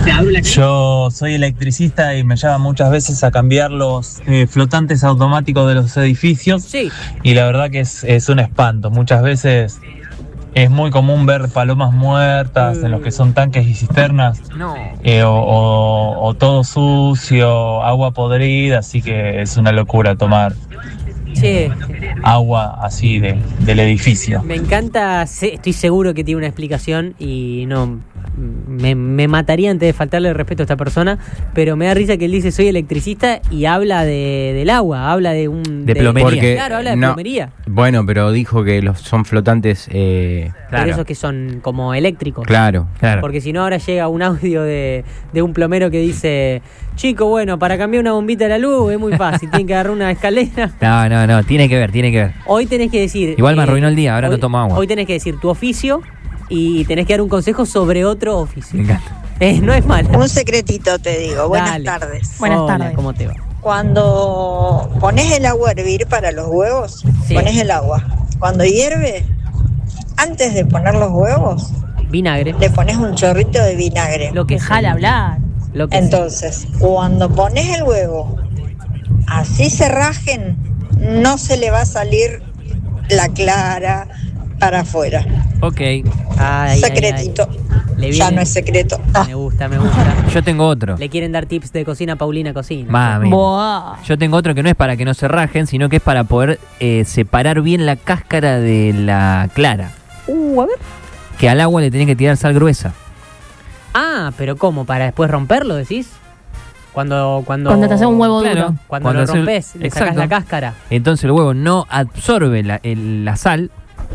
Speaker 8: Yo soy electricista y me llaman muchas veces a cambiar los eh, flotantes automáticos de los edificios
Speaker 2: Sí,
Speaker 8: y la verdad que es, es un espanto. Muchas veces es muy común ver palomas muertas en los que son tanques y cisternas
Speaker 3: no.
Speaker 8: eh, o, o- o todo sucio, agua podrida, así que es una locura tomar
Speaker 2: sí.
Speaker 8: agua así de, del edificio.
Speaker 2: Me encanta, sé- estoy seguro que tiene una explicación y no me, me mataría antes de faltarle el respeto a esta persona, pero me da risa que él dice soy electricista y habla de, del agua, habla de un...
Speaker 3: De plomería.
Speaker 4: Porque,
Speaker 2: Claro, habla de
Speaker 4: no,
Speaker 2: plomería.
Speaker 4: Bueno, pero dijo que los son flotantes. Eh,
Speaker 2: Pero esos que son como eléctricos.
Speaker 4: claro.
Speaker 3: Claro.
Speaker 2: Porque si no, ahora llega un audio de, de un plomero que dice: chico, bueno, para cambiar una bombita de la luz es muy fácil, tienen que agarrar una escalera.
Speaker 3: No, no, no, tiene que ver, tiene que ver.
Speaker 2: Hoy tenés que decir...
Speaker 3: Igual me arruinó el día, ahora
Speaker 2: hoy-
Speaker 3: no tomo agua.
Speaker 2: Hoy tenés que decir tu oficio y tenés que dar un consejo sobre otro oficio.
Speaker 3: Me encanta.
Speaker 2: Eh, no es malo.
Speaker 9: Un secretito te digo. Buenas
Speaker 2: Dale.
Speaker 9: tardes.
Speaker 1: Buenas
Speaker 2: Hola,
Speaker 1: tardes.
Speaker 2: ¿cómo te va?
Speaker 9: Cuando pones el agua a hervir para los huevos,
Speaker 2: Sí.
Speaker 9: pones el agua. Cuando hierve, antes de poner los huevos,
Speaker 2: Vinagre.
Speaker 9: le pones un chorrito de vinagre.
Speaker 2: Lo que
Speaker 1: Dejala
Speaker 2: sea.
Speaker 1: hablar.
Speaker 2: Lo que sea.
Speaker 9: Entonces, cuando pones el huevo, así se rajen, no se le va a salir la clara para afuera.
Speaker 3: Ok,
Speaker 2: Ay, ay,
Speaker 9: Secretito.
Speaker 2: ay. Le
Speaker 9: Ya
Speaker 2: viene-
Speaker 9: no es secreto. Ah.
Speaker 2: Me gusta, me gusta.
Speaker 3: yo tengo otro.
Speaker 2: Le quieren dar tips de cocina a Paulina Cocina.
Speaker 3: Mami.
Speaker 1: Buah.
Speaker 3: Yo tengo otro que no es para que no se rajen, sino que es para poder eh, separar bien la cáscara de la clara.
Speaker 2: Uh, a ver.
Speaker 3: Que al agua le tenés que tirar sal gruesa.
Speaker 2: Ah, pero ¿cómo? ¿Para después romperlo, decís? Cuando, cuando,
Speaker 1: Cuando te haces un huevo
Speaker 3: Claro.
Speaker 1: duro.
Speaker 2: Cuando,
Speaker 3: Cuando
Speaker 2: lo
Speaker 3: haces-
Speaker 2: rompes, le sacas
Speaker 3: exacto.
Speaker 2: la cáscara.
Speaker 3: Entonces el huevo no absorbe la, el- la sal,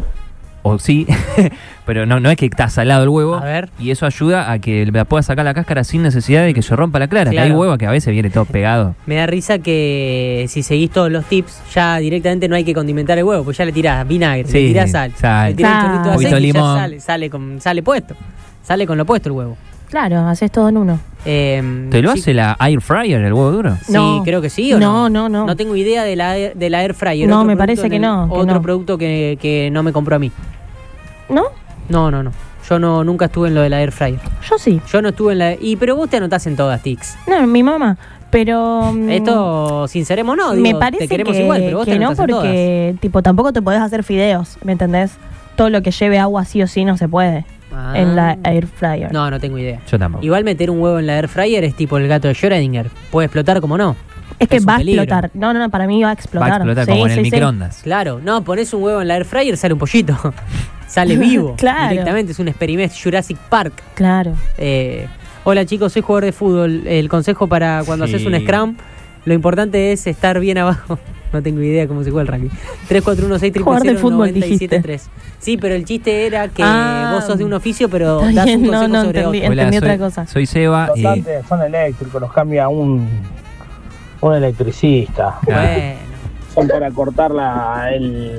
Speaker 3: o sí, pero no, no es que está salado el huevo.
Speaker 2: A ver.
Speaker 3: Y eso ayuda a que la pueda sacar la cáscara sin necesidad de que se rompa la clara. Que hay
Speaker 2: Claro.
Speaker 3: huevo que a veces viene todo pegado.
Speaker 2: Me da risa que si seguís todos los tips, ya directamente no hay que condimentar el huevo, pues ya le tirás vinagre,
Speaker 3: Sí,
Speaker 2: le tirás sal,
Speaker 3: sal.
Speaker 2: le tirás un chorrito de
Speaker 1: Claro.
Speaker 3: Poquito
Speaker 2: aceite y ya
Speaker 3: limón.
Speaker 2: sale, sale, con, sale puesto. Sale con lo puesto el huevo.
Speaker 1: Claro, haces todo en uno.
Speaker 2: Eh,
Speaker 3: ¿Te lo
Speaker 2: sí,
Speaker 3: hace la air fryer, el huevo duro?
Speaker 2: Sí,
Speaker 1: No.
Speaker 2: creo que sí o
Speaker 1: No,
Speaker 2: no.
Speaker 1: no, no.
Speaker 2: No tengo idea de la, de la air fryer.
Speaker 1: No,
Speaker 2: Otro
Speaker 1: me
Speaker 2: producto
Speaker 1: parece
Speaker 2: en
Speaker 1: que
Speaker 2: el-
Speaker 1: no, que
Speaker 2: Otro
Speaker 1: no.
Speaker 2: producto que, que no me compró a mí.
Speaker 1: ¿No?
Speaker 2: No, no, no. Yo no nunca estuve en lo de la air fryer.
Speaker 1: Yo sí.
Speaker 2: Yo no estuve en la... Y pero vos te anotás en todas, Tix.
Speaker 1: No, mi mamá. Pero. mm,
Speaker 2: Esto, sinceremos, no.
Speaker 1: me
Speaker 2: digo,
Speaker 1: parece
Speaker 2: te queremos
Speaker 1: que,
Speaker 2: igual, pero vos
Speaker 1: que
Speaker 2: te
Speaker 1: no,
Speaker 2: anotás en todas.
Speaker 1: porque tipo tampoco te podés hacer fideos, ¿me entendés? Todo lo que lleve agua sí o sí no se puede
Speaker 2: Ah.
Speaker 1: en la air fryer.
Speaker 2: No, no tengo idea.
Speaker 3: Yo tampoco.
Speaker 2: Igual meter un huevo en la air fryer es tipo el gato de Schrödinger. Puede explotar como no.
Speaker 1: es que
Speaker 2: es un
Speaker 1: va a
Speaker 2: peligro.
Speaker 1: explotar. No, no, no, para mí va a explotar.
Speaker 3: Va a explotar
Speaker 1: Sí,
Speaker 3: como en
Speaker 1: sí,
Speaker 3: el
Speaker 1: sí.
Speaker 3: microondas.
Speaker 2: Claro, no, pones un huevo en la air fryer, sale un pollito. Sale vivo.
Speaker 1: Claro.
Speaker 2: Directamente, es un experimento Jurassic Park.
Speaker 1: Claro.
Speaker 2: Eh, hola chicos, soy jugador de fútbol. El consejo para cuando
Speaker 3: Sí.
Speaker 2: haces un scrum, lo importante es estar bien abajo. No tengo idea cómo se juega el rugby. tres cuatro uno seis
Speaker 1: Jugar de fútbol, dijiste.
Speaker 2: tres. Sí, pero el chiste era que
Speaker 1: Ah,
Speaker 2: vos sos de un oficio, pero
Speaker 1: está
Speaker 2: das un
Speaker 1: bien,
Speaker 2: consejo
Speaker 1: no, no,
Speaker 2: sobre
Speaker 1: entendí.
Speaker 2: otro.
Speaker 1: Entendí
Speaker 3: soy,
Speaker 1: otra cosa.
Speaker 3: Soy Seba.
Speaker 10: Los
Speaker 3: eh,
Speaker 10: tanques son eléctricos, los cambia un, un electricista.
Speaker 2: Bueno.
Speaker 10: Son para cortar la, el,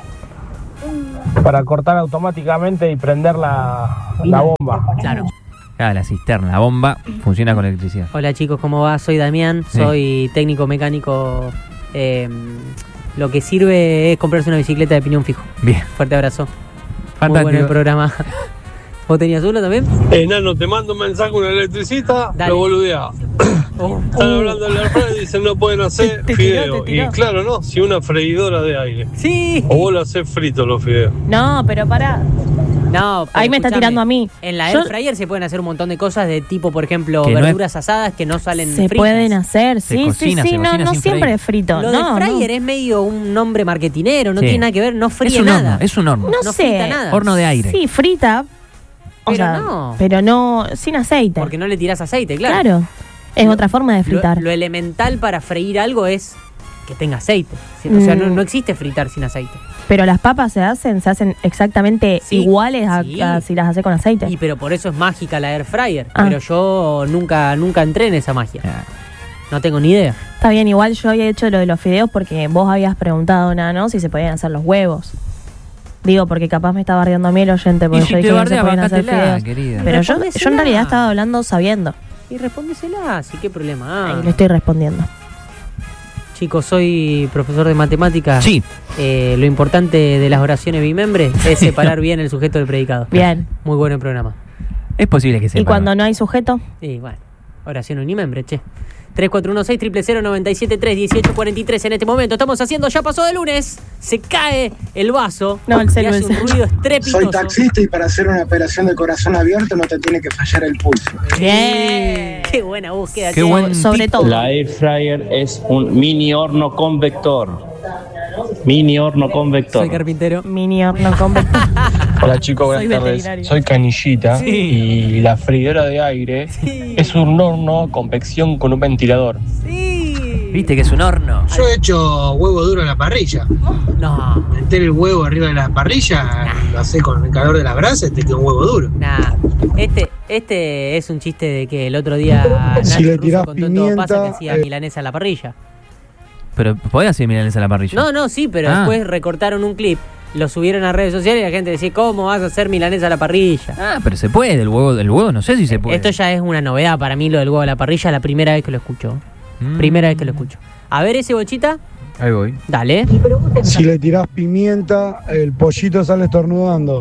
Speaker 10: para cortar automáticamente y prender la, la bomba.
Speaker 2: Claro.
Speaker 3: ah, la cisterna, la bomba funciona con electricidad.
Speaker 2: Hola chicos, ¿cómo va? Soy Damián,
Speaker 3: Sí.
Speaker 2: soy técnico mecánico. Eh, lo que sirve es comprarse una bicicleta de piñón fijo.
Speaker 3: Bien.
Speaker 2: Fuerte abrazo. Muy
Speaker 3: Fantástico.
Speaker 2: bueno el programa. ¿Vos tenías uno también?
Speaker 11: Enano, te mando un mensaje, una electricista,
Speaker 2: Dale.
Speaker 11: lo boludea.
Speaker 2: Oh.
Speaker 11: Están hablando de la red y dicen no pueden hacer
Speaker 1: Te- te tiró,
Speaker 11: fideos.
Speaker 1: te tiró.
Speaker 11: Y claro, no, si una freidora de aire.
Speaker 2: Sí.
Speaker 11: O vos lo hacés fritos los fideos.
Speaker 1: No, pero pará.
Speaker 2: No, pero
Speaker 1: Ahí me está
Speaker 2: escúchame,
Speaker 1: tirando a mí.
Speaker 2: En la
Speaker 1: Yo-
Speaker 2: air fryer se pueden hacer un montón de cosas de tipo, por ejemplo,
Speaker 3: Que no es-
Speaker 2: verduras asadas que no salen
Speaker 1: Se
Speaker 2: fritas.
Speaker 1: pueden hacer,
Speaker 3: Se
Speaker 1: sí,
Speaker 3: cocina,
Speaker 1: sí,
Speaker 3: se
Speaker 1: sí, no,
Speaker 3: cocina
Speaker 1: no
Speaker 3: sin
Speaker 1: siempre
Speaker 3: freír.
Speaker 1: es frito.
Speaker 2: Lo
Speaker 1: no,
Speaker 2: de fryer
Speaker 1: no.
Speaker 2: es medio un nombre marketinero, no
Speaker 3: Sí.
Speaker 2: tiene nada que ver, no fríe
Speaker 3: Es un
Speaker 2: nada.
Speaker 3: horno, es un horno.
Speaker 1: No
Speaker 2: no
Speaker 1: sé.
Speaker 2: frita nada.
Speaker 3: Horno de aire.
Speaker 1: Sí, frita. O
Speaker 2: Pero
Speaker 1: sea,
Speaker 2: no.
Speaker 1: pero no, sin aceite.
Speaker 2: Porque no le tirás aceite, claro.
Speaker 1: Claro. Es
Speaker 2: Lo-
Speaker 1: otra forma de
Speaker 2: Lo,
Speaker 1: fritar.
Speaker 2: lo elemental para freír algo es que tenga aceite. ¿Sí? O sea, no,
Speaker 1: Mm.
Speaker 2: no existe fritar sin aceite.
Speaker 1: Pero las papas se hacen, se hacen exactamente
Speaker 2: Sí,
Speaker 1: iguales a,
Speaker 2: sí.
Speaker 1: a si las haces con aceite.
Speaker 2: Y pero por eso es mágica la air fryer.
Speaker 1: Ah.
Speaker 2: Pero yo nunca, nunca entré en esa magia.
Speaker 3: Ah,
Speaker 2: No tengo ni idea.
Speaker 1: Está bien, igual yo había hecho lo de los fideos porque vos habías preguntado, nada, ¿no? Si se podían hacer los huevos. Digo, porque capaz me estaba bardeando a mí el oyente, porque
Speaker 3: Y si
Speaker 1: yo
Speaker 3: te
Speaker 1: dije que no se
Speaker 3: bardea,
Speaker 1: podían hacer
Speaker 3: bancátela,
Speaker 1: fideos.
Speaker 3: querida.
Speaker 1: Pero yo, yo en
Speaker 2: Respondésela.
Speaker 1: realidad estaba hablando sabiendo.
Speaker 2: Y respóndesela, sí, qué problema.
Speaker 1: Ahí le estoy respondiendo.
Speaker 2: Chicos, soy profesor de matemáticas.
Speaker 3: Sí.
Speaker 2: Eh, lo importante de las oraciones bimembres es separar bien el sujeto del predicado.
Speaker 1: Bien.
Speaker 2: Muy bueno el programa.
Speaker 3: Es posible que sea.
Speaker 1: ¿Y cuando no hay sujeto?
Speaker 2: Y bueno, oración unimembre, che. tres cuatro uno seis, cero cero cero, nueve siete tres, dieciocho cuarenta y tres en este momento. Estamos haciendo, ya pasó de lunes. Se cae el vaso.
Speaker 1: No, el
Speaker 2: y
Speaker 1: celu,
Speaker 2: hace
Speaker 1: el
Speaker 2: un
Speaker 1: celu.
Speaker 2: ruido estrepitoso.
Speaker 12: Soy taxista y para hacer una operación de corazón abierto no te tiene que fallar el pulso.
Speaker 1: Bien.
Speaker 2: Qué buena búsqueda,
Speaker 3: Qué
Speaker 2: che.
Speaker 3: buen
Speaker 1: Sobre
Speaker 3: tip.
Speaker 1: todo.
Speaker 8: La air fryer es un mini horno convector. Mini horno convector.
Speaker 2: Soy carpintero.
Speaker 1: Mini horno convector.
Speaker 10: Hola chicos,
Speaker 1: Soy
Speaker 10: buenas tardes.
Speaker 1: veterinario.
Speaker 10: Soy Canillita
Speaker 2: Sí.
Speaker 10: y la freidora de aire
Speaker 2: Sí.
Speaker 10: es un horno convección con un ventilador.
Speaker 2: Sí.
Speaker 3: Viste que es un horno.
Speaker 12: Yo he hecho huevo duro en la parrilla.
Speaker 2: No,
Speaker 12: Meter el huevo arriba de la parrilla, lo haces con el calor de la brasa y te queda un huevo duro.
Speaker 2: nah. Este, este es un chiste de que el otro día
Speaker 7: Si
Speaker 2: Nacho
Speaker 7: le
Speaker 2: Russo
Speaker 7: tirás
Speaker 2: contó en Todo
Speaker 7: pimienta,
Speaker 2: Pasa que hacía
Speaker 7: eh.
Speaker 2: milanesa a la parrilla.
Speaker 3: Pero podés hacer milanesa a la parrilla.
Speaker 2: No, no, sí, pero
Speaker 3: Ah.
Speaker 2: después recortaron un clip, lo subieron a redes sociales y la gente decía, ¿cómo vas a hacer milanesa a la parrilla?
Speaker 3: Ah, pero se puede. El huevo, el huevo no sé si se puede.
Speaker 2: Esto ya es una novedad para mí, lo del huevo a la parrilla, la primera vez que lo escucho.
Speaker 3: Mm.
Speaker 2: Primera vez que lo escucho. A ver ese bochita,
Speaker 4: Ahí voy.
Speaker 2: dale.
Speaker 7: Si le tirás pimienta, el pollito sale estornudando.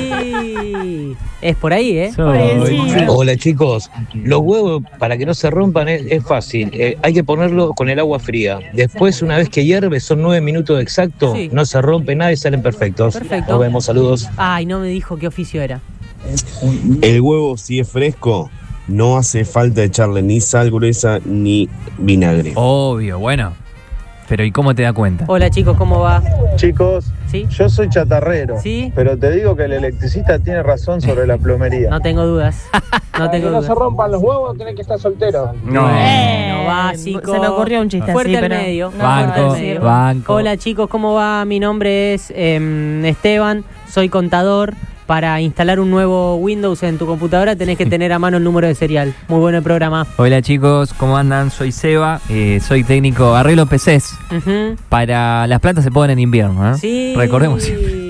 Speaker 2: Sí, es por ahí, ¿eh?
Speaker 13: Hola chicos, los huevos para que no se rompan es, es fácil, Eh, hay que ponerlo con el agua fría. Después una vez que hierve son nueve minutos exactos,
Speaker 2: Sí.
Speaker 13: no se rompe nada y salen perfectos.
Speaker 2: Perfecto.
Speaker 13: Nos vemos, saludos.
Speaker 2: Ay, no me dijo qué oficio era.
Speaker 14: El huevo, si es fresco, no hace falta echarle ni sal gruesa ni vinagre.
Speaker 3: Obvio, bueno. Pero ¿y cómo te da cuenta?
Speaker 2: Hola chicos, ¿cómo va?
Speaker 5: Chicos,
Speaker 2: ¿Sí?
Speaker 5: yo soy chatarrero,
Speaker 2: ¿Sí?
Speaker 5: pero te digo que el electricista tiene razón sobre la plomería.
Speaker 2: No tengo dudas. No tengo dudas.
Speaker 10: rompan los huevos, tenés que estar soltero.
Speaker 3: No.
Speaker 2: Bueno, básico.
Speaker 1: Se me ocurrió un chiste
Speaker 2: Fuerte
Speaker 1: así,
Speaker 2: al
Speaker 1: pero
Speaker 2: medio.
Speaker 1: no,
Speaker 2: Fuerte
Speaker 3: Banco,
Speaker 2: al medio.
Speaker 3: banco.
Speaker 2: Hola chicos, ¿cómo va? Mi nombre es em, Esteban, soy contador. Para instalar un nuevo Windows en tu computadora tenés que tener a mano el número de serial. Muy bueno el programa.
Speaker 3: Hola chicos, ¿cómo andan? Soy Seba, eh, soy técnico arreglo P Cs.
Speaker 2: Ujú.
Speaker 3: Para las plantas se ponen en invierno, ¿eh?
Speaker 2: Sí.
Speaker 3: Recordemos siempre.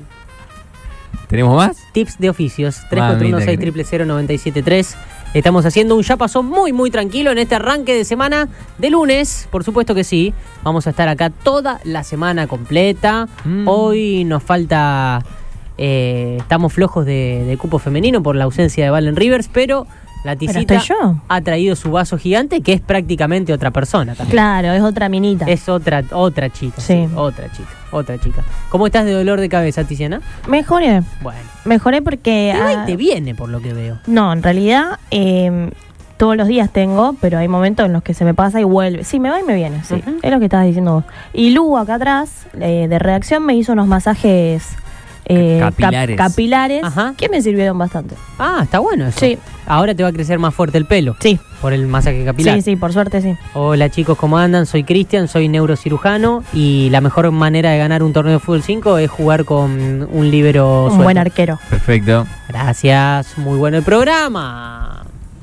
Speaker 3: ¿Tenemos más?
Speaker 2: Tips de oficios. tres cuatro uno seis,
Speaker 3: Mamita
Speaker 2: cero cero cero, nueve siete tres. Estamos haciendo un ya pasó muy muy tranquilo en este arranque de semana de lunes. Por supuesto que sí. Vamos a estar acá toda la semana completa.
Speaker 3: Mm.
Speaker 2: Hoy nos falta... eh, estamos flojos de, de cupo femenino por la ausencia de Valen Rivers, pero la
Speaker 1: Pero
Speaker 2: Tisita
Speaker 1: estoy yo.
Speaker 2: ha traído su vaso gigante, que es prácticamente otra persona también.
Speaker 1: Claro, es otra minita.
Speaker 2: Es otra, otra chica.
Speaker 1: Sí.
Speaker 2: sí, otra chica, otra chica. ¿Cómo estás de dolor de cabeza, Tiziana?
Speaker 1: Mejoré.
Speaker 2: Bueno.
Speaker 1: Mejoré porque...
Speaker 2: Te va
Speaker 1: ah,
Speaker 2: y te viene, por lo que veo.
Speaker 1: no, en realidad eh, todos los días tengo, pero hay momentos en los que se me pasa y vuelve. Sí, me va y me viene, sí.
Speaker 2: Ujú.
Speaker 1: Es lo que estabas diciendo vos. Y Lu, acá atrás, eh, de redacción, me hizo unos masajes eh, cap-
Speaker 3: Capilares.
Speaker 1: capilares
Speaker 2: Ajá.
Speaker 1: que me sirvieron bastante.
Speaker 2: Ah, está bueno eso.
Speaker 1: Sí,
Speaker 2: Ahora te va a crecer más fuerte el pelo.
Speaker 1: Sí.
Speaker 2: Por el masaje capilar.
Speaker 1: Sí, sí, por suerte sí.
Speaker 2: Hola chicos, ¿cómo andan? Soy Cristian, soy neurocirujano y la mejor manera de ganar un torneo de fútbol cinco es jugar con un líbero
Speaker 1: Un
Speaker 2: suelto.
Speaker 1: buen arquero.
Speaker 3: Perfecto.
Speaker 2: Gracias, muy bueno el programa.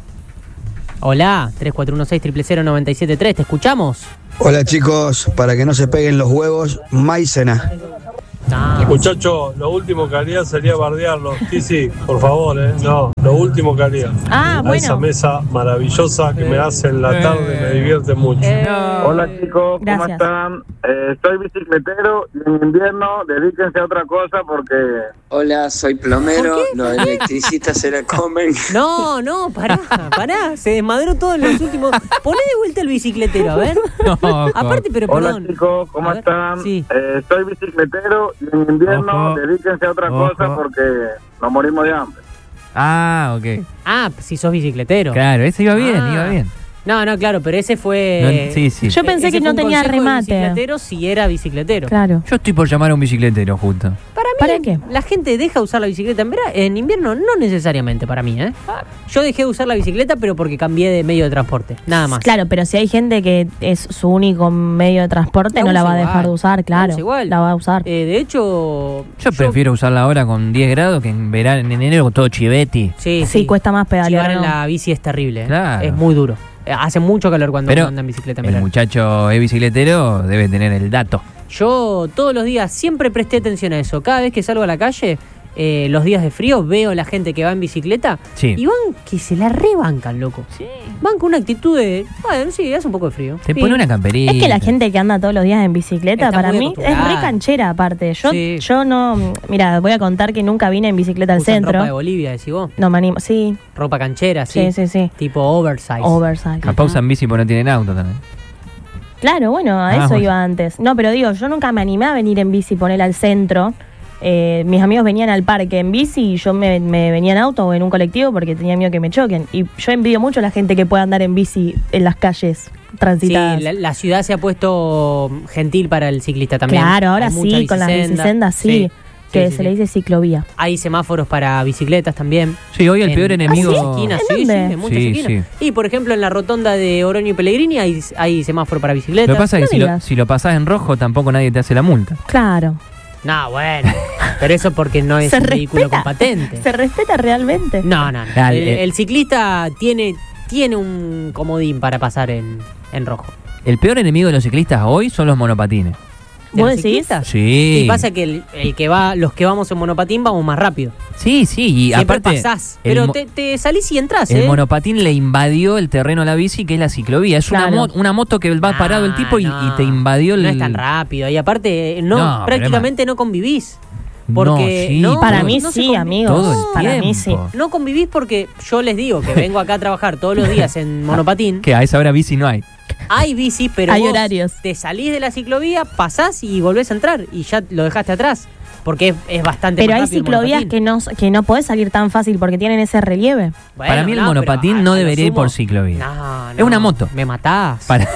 Speaker 2: Hola, tres cuatro uno seis, cero cero cero, nueve siete tres, ¿te escuchamos?
Speaker 15: Hola chicos, para que no se peguen los huevos, maicena.
Speaker 2: Ah.
Speaker 11: Muchacho, lo último que haría sería bardearlo. Sí, sí, por favor, ¿eh? No, lo último que haría.
Speaker 1: Ah,
Speaker 11: A
Speaker 1: bueno.
Speaker 11: esa mesa maravillosa que me hace en la tarde, me divierte mucho.
Speaker 2: Eh,
Speaker 16: Hola chicos, ¿cómo
Speaker 1: Gracias.
Speaker 16: están? Eh, soy bicicletero y en invierno dedíquense a otra cosa porque...
Speaker 17: Hola, soy plomero,
Speaker 2: ¿Por qué?
Speaker 17: los electricistas se la comen.
Speaker 2: No, no, pará, pará, se desmadró todo en los últimos... Poné de vuelta el bicicletero, a ver.
Speaker 3: No,
Speaker 2: Aparte, pero
Speaker 16: Hola
Speaker 2: perdón.
Speaker 16: chicos, ¿cómo
Speaker 2: A ver,
Speaker 16: están?
Speaker 2: sí.
Speaker 16: Eh, soy bicicletero y en invierno
Speaker 3: Ojo.
Speaker 16: dedíquense a otra
Speaker 3: Ojo.
Speaker 16: cosa porque nos morimos de hambre.
Speaker 3: Ah, ok.
Speaker 2: Ah, si sos bicicletero.
Speaker 3: Claro, ese iba bien,
Speaker 2: Ah.
Speaker 3: iba bien.
Speaker 2: No, no, claro, pero ese fue...
Speaker 3: No, sí, sí.
Speaker 1: Yo pensé
Speaker 2: ese
Speaker 1: que
Speaker 2: fue
Speaker 1: no
Speaker 2: un
Speaker 1: tenía
Speaker 2: consejo de
Speaker 1: remate.
Speaker 2: bicicletero si era bicicletero.
Speaker 1: Claro.
Speaker 3: Yo estoy por llamar a un bicicletero, justo.
Speaker 2: Para mí,
Speaker 1: ¿Para qué?
Speaker 2: la gente deja de usar la bicicleta en vera- en invierno, no necesariamente para mí, ¿eh? Yo dejé de usar la bicicleta, pero porque cambié de medio de transporte, nada más.
Speaker 1: Claro, pero si hay gente que es su único medio de transporte,
Speaker 2: La
Speaker 1: no la
Speaker 2: usa
Speaker 1: va a dejar
Speaker 2: igual.
Speaker 1: de usar, claro.
Speaker 2: usa igual.
Speaker 1: La va a usar.
Speaker 2: Eh, de hecho...
Speaker 3: Yo prefiero usarla ahora con diez grados que en verano, en enero con todo chivetti.
Speaker 2: Sí,
Speaker 1: Sí, cuesta más pedalear,
Speaker 2: Chivar en
Speaker 1: ¿no?
Speaker 2: la bici es terrible, ¿eh?
Speaker 3: Claro.
Speaker 2: Es muy duro. Eh, Hace mucho calor cuando
Speaker 3: Pero
Speaker 2: uno anda en bicicleta en
Speaker 3: el
Speaker 2: verano.
Speaker 3: muchacho es bicicletero, debe tener el dato.
Speaker 2: Yo todos los días siempre presté atención a eso. Cada vez que salgo a la calle, eh, los días de frío, veo la gente que va en bicicleta
Speaker 3: Sí.
Speaker 2: y van que se la rebancan, loco. Van con una actitud de, bueno, sí, hace un poco de frío.
Speaker 3: Te
Speaker 2: Sí.
Speaker 3: pone una camperita.
Speaker 1: Es que la gente que anda todos los días en bicicleta,
Speaker 2: Está
Speaker 1: para
Speaker 2: muy
Speaker 1: mí, es
Speaker 2: acostumbrada.
Speaker 1: re canchera aparte. Yo,
Speaker 2: Sí.
Speaker 1: yo no, mira, voy a contar que nunca vine en bicicleta al
Speaker 2: Usan
Speaker 1: centro.
Speaker 2: ropa de Bolivia, decís vos.
Speaker 1: No me animo, sí,
Speaker 2: Ropa canchera, sí.
Speaker 1: sí, sí, sí.
Speaker 2: Tipo oversize.
Speaker 1: Oversize.
Speaker 3: Capaz usan bici porque no tienen auto también.
Speaker 1: Claro, bueno, a
Speaker 3: Ah,
Speaker 1: eso
Speaker 3: bueno.
Speaker 1: iba antes. No, pero digo, yo nunca me animé a venir en bici, ponerla al centro. Eh, mis amigos venían al parque en bici y yo me, me venía en auto o en un colectivo porque tenía miedo que me choquen. Y yo envidio mucho a la gente que puede andar en bici en las calles
Speaker 2: Sí,
Speaker 1: transitadas.
Speaker 2: la, la ciudad se ha puesto gentil para el ciclista también.
Speaker 1: Claro, ahora
Speaker 2: Hay mucha
Speaker 1: sí, con las
Speaker 2: bicisendas.
Speaker 1: bicisendas sí, que
Speaker 2: sí,
Speaker 1: se
Speaker 2: sí.
Speaker 1: le dice ciclovía.
Speaker 2: Hay semáforos para bicicletas también.
Speaker 3: Sí, hoy el peor enemigo-
Speaker 2: En muchas esquinas,
Speaker 1: ¿En
Speaker 2: sí, sí,
Speaker 1: dónde?
Speaker 2: en muchas
Speaker 3: Sí,
Speaker 2: esquinas.
Speaker 3: sí.
Speaker 2: Y por ejemplo en la rotonda de Oroño y Pellegrini hay, hay semáforo para bicicletas.
Speaker 3: Lo que pasa es
Speaker 1: no
Speaker 3: que si lo,
Speaker 1: digas.
Speaker 3: si lo pasás en rojo tampoco nadie te hace la multa.
Speaker 1: Claro.
Speaker 2: No, bueno. Pero eso porque no es
Speaker 1: Se
Speaker 2: un vehículo
Speaker 1: respeta.
Speaker 2: con patente.
Speaker 1: ¿Se respeta realmente?
Speaker 2: No, no, no.
Speaker 3: Dale,
Speaker 2: El,
Speaker 3: eh.
Speaker 2: el ciclista tiene, tiene un comodín para pasar en, en rojo.
Speaker 3: El peor enemigo de los ciclistas hoy son los monopatines.
Speaker 2: ¿De
Speaker 1: ¿Vos
Speaker 2: los
Speaker 1: decís?
Speaker 2: ciclistas?
Speaker 3: Sí.
Speaker 2: Y pasa que el, el que va, los que vamos en monopatín vamos más rápido.
Speaker 3: Sí, sí, y
Speaker 2: Siempre
Speaker 3: aparte
Speaker 2: pasás.
Speaker 3: el
Speaker 2: Pero
Speaker 3: mo-
Speaker 2: te, te salís y entras,
Speaker 3: el
Speaker 2: ¿eh?
Speaker 3: monopatín le invadió el terreno a la bici, que es la ciclovía. Es una,
Speaker 1: Claro.
Speaker 3: mo- una moto que va parado el tipo y,
Speaker 2: no.
Speaker 3: y te invadió el...
Speaker 2: No es tan rápido. Y aparte, eh, no,
Speaker 3: No, pero
Speaker 2: prácticamente no convivís.
Speaker 3: No,
Speaker 2: Porque
Speaker 3: sí,
Speaker 2: no,
Speaker 1: Para
Speaker 3: todo-
Speaker 1: mí
Speaker 2: no se
Speaker 1: sí,
Speaker 2: convi-
Speaker 1: amigos.
Speaker 3: Todo el
Speaker 1: Para mí sí.
Speaker 3: tiempo.
Speaker 2: No convivís porque yo les digo que vengo acá a trabajar todos los días en monopatín.
Speaker 3: Que a esa hora bici no hay.
Speaker 2: Hay bici, pero
Speaker 1: Hay
Speaker 2: vos
Speaker 1: horarios.
Speaker 2: te salís de la ciclovía, pasás y volvés a entrar y ya lo dejaste atrás. Porque es, es bastante
Speaker 1: Pero
Speaker 2: más
Speaker 1: hay
Speaker 2: rápido el
Speaker 1: ciclovías
Speaker 2: monopatín.
Speaker 1: que no, que no podés salir tan fácil porque tienen ese relieve.
Speaker 2: Bueno,
Speaker 3: Para mí el
Speaker 2: no,
Speaker 3: monopatín
Speaker 2: pero a-
Speaker 3: no
Speaker 2: a lo
Speaker 3: debería ir
Speaker 2: sumo-
Speaker 3: por ciclovía.
Speaker 2: No,
Speaker 3: Es
Speaker 2: no,
Speaker 3: una moto.
Speaker 2: Me matás.
Speaker 3: Para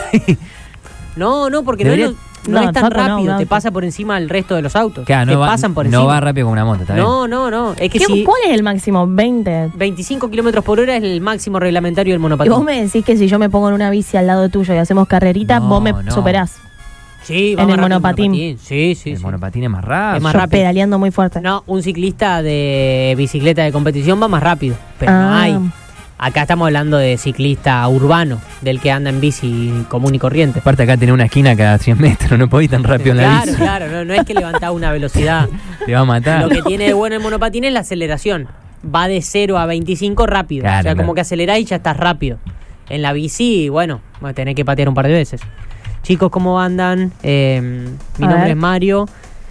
Speaker 2: No, no, porque
Speaker 3: Debería-
Speaker 2: no, es, lo- no
Speaker 1: No,
Speaker 2: es tan
Speaker 1: tampoco no,
Speaker 2: rápido,
Speaker 1: un
Speaker 2: te
Speaker 1: auto.
Speaker 2: pasa por encima del resto de los autos.
Speaker 3: Claro,
Speaker 2: te
Speaker 3: no, va,
Speaker 2: pasan por
Speaker 3: no
Speaker 2: encima.
Speaker 3: va rápido como una moto, está bien.
Speaker 2: No, no, no. Es que
Speaker 1: ¿Qué-
Speaker 2: si
Speaker 1: ¿Cuál es el máximo? veinte.
Speaker 2: veinticinco kilómetros por hora es el máximo reglamentario del
Speaker 1: Y
Speaker 2: monopatín.
Speaker 1: vos me decís que si yo me pongo en una bici al lado tuyo y hacemos carrerita,
Speaker 3: No,
Speaker 1: vos me
Speaker 3: no.
Speaker 1: superás.
Speaker 2: Sí, va
Speaker 1: en
Speaker 2: más
Speaker 1: el
Speaker 2: rápido
Speaker 1: monopatín.
Speaker 2: Sí, sí,
Speaker 3: el
Speaker 2: sí.
Speaker 3: monopatín es más rápido.
Speaker 2: Es más
Speaker 1: Yo
Speaker 2: rápido.
Speaker 1: pedaleando muy fuerte.
Speaker 2: No, un ciclista de bicicleta de competición va más rápido, pero no
Speaker 1: Ah.
Speaker 2: hay. Acá estamos hablando de ciclista urbano, del que anda en bici común y corriente.
Speaker 3: Aparte acá tenés una esquina cada cien metros, no podés ir tan rápido en la
Speaker 2: Claro,
Speaker 3: bici.
Speaker 2: claro, no, no es que levantás una velocidad.
Speaker 3: Te va a matar.
Speaker 2: Lo que tiene de bueno el monopatín es la aceleración. Va de cero a veinticinco rápido.
Speaker 3: Claro,
Speaker 2: o sea,
Speaker 3: claro.
Speaker 2: como que acelerás y ya estás rápido. En la bici, bueno, vas a tener que patear un par de veces. Chicos, ¿cómo andan? Eh, mi
Speaker 1: A
Speaker 2: nombre
Speaker 1: ver.
Speaker 2: es Mario.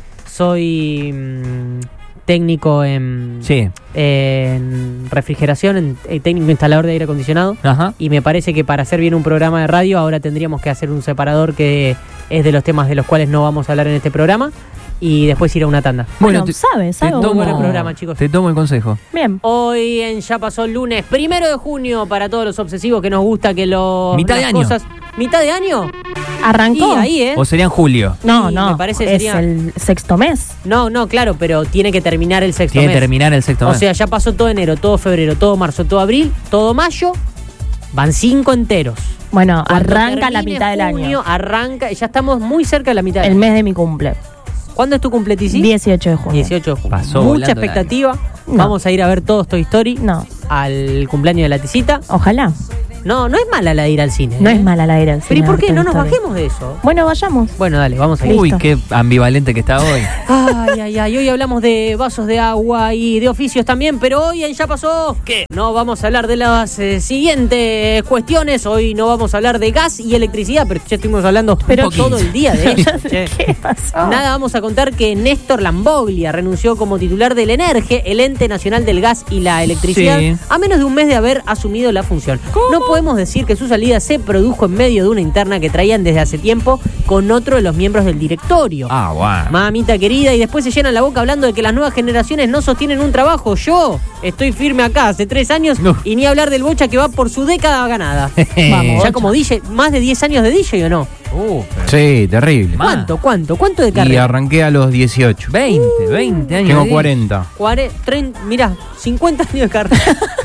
Speaker 2: Soy mm, técnico en,
Speaker 3: Sí.
Speaker 2: en refrigeración, en, eh, técnico instalador de aire acondicionado.
Speaker 3: Ajá.
Speaker 2: Y me parece que para hacer bien un programa de radio ahora tendríamos que hacer un separador que es de los temas de los cuales no vamos a hablar en este programa. Y después ir a una tanda.
Speaker 1: Bueno, sabe, sabe.
Speaker 3: te
Speaker 1: un
Speaker 3: tomo,
Speaker 2: buen
Speaker 1: poco.
Speaker 2: programa, chicos.
Speaker 3: Te tomo el consejo.
Speaker 1: Bien.
Speaker 2: Hoy en Ya Pasó el Lunes, primero de junio, para todos los obsesivos que nos gusta que los
Speaker 3: Mitad de
Speaker 2: las
Speaker 3: año.
Speaker 2: cosas. ¿Mitad de año?
Speaker 1: Arrancó.
Speaker 2: Y ahí, ¿eh?
Speaker 3: ¿O sería en julio?
Speaker 1: No,
Speaker 2: Sí,
Speaker 1: no,
Speaker 2: me parece
Speaker 1: es
Speaker 2: sería-
Speaker 1: el sexto mes.
Speaker 2: No, no, claro, pero tiene que terminar el sexto
Speaker 3: Tiene
Speaker 2: mes.
Speaker 3: que terminar el sexto
Speaker 2: O
Speaker 3: mes.
Speaker 2: sea, ya pasó todo enero, todo febrero, todo marzo, todo abril, todo mayo. Van cinco enteros.
Speaker 1: Bueno,
Speaker 2: Cuando
Speaker 1: arranca la
Speaker 2: termine
Speaker 1: mitad del
Speaker 2: junio,
Speaker 1: año.
Speaker 2: Arranca, ya estamos muy cerca de la mitad del
Speaker 1: El
Speaker 2: año.
Speaker 1: mes de mi cumple.
Speaker 2: ¿Cuándo es tu cumple, Tizi?
Speaker 1: dieciocho de junio.
Speaker 2: dieciocho de junio.
Speaker 3: Pasó
Speaker 2: Mucha
Speaker 3: volando el
Speaker 2: expectativa.
Speaker 1: No.
Speaker 2: Vamos a ir a ver todos Toy Story
Speaker 1: No,
Speaker 2: al cumpleaños de la Tisita.
Speaker 1: ojalá.
Speaker 2: No, no es mala la de ir al cine.
Speaker 1: No
Speaker 2: ¿eh?
Speaker 1: es mala la era del
Speaker 2: Pero ¿y
Speaker 1: cine,
Speaker 2: por qué?
Speaker 1: Toy
Speaker 2: No nos
Speaker 1: Story.
Speaker 2: bajemos de eso.
Speaker 1: Bueno, vayamos.
Speaker 2: Bueno, dale, vamos a ir.
Speaker 3: Uy,
Speaker 1: Listo.
Speaker 3: qué ambivalente que está hoy.
Speaker 2: Ay, ay, ay, hoy hablamos de vasos de agua y de oficios también, pero hoy en Ya Pasó, ¿qué? No vamos a hablar de las eh, siguientes cuestiones, hoy no vamos a hablar de gas y electricidad, pero ya estuvimos hablando
Speaker 1: Pero
Speaker 2: todo el día de eso. che.
Speaker 1: ¿Qué pasó?
Speaker 2: Nada, vamos a contar que Néstor Lamboglia renunció como titular del ENERGE, el ente nacional del gas y la electricidad,
Speaker 3: Sí.
Speaker 2: a menos de un mes de haber asumido la función. No podemos decir que su salida se produjo en medio de una interna que traían desde hace tiempo con otro de los miembros del directorio.
Speaker 3: Ah, guau.
Speaker 2: Mamita querida, y después se llenan la boca hablando de que las nuevas generaciones no sostienen un trabajo. Yo estoy firme acá hace tres años
Speaker 3: Uf.
Speaker 2: y ni hablar del Bocha que va por su década ganada.
Speaker 3: Vamos,
Speaker 2: Ya
Speaker 3: Bocha.
Speaker 2: como D J, más de diez años de D J o no.
Speaker 3: Uh, pero-
Speaker 4: Sí, terrible.
Speaker 2: ¿Cuánto, cuánto, cuánto de
Speaker 4: Y
Speaker 2: carrera?
Speaker 4: arranqué a los dieciocho.
Speaker 3: veinte, veinte años.
Speaker 4: Tengo
Speaker 3: de-
Speaker 4: cuarenta.
Speaker 2: Cuare- treinta, mirá, cincuenta años de carrera.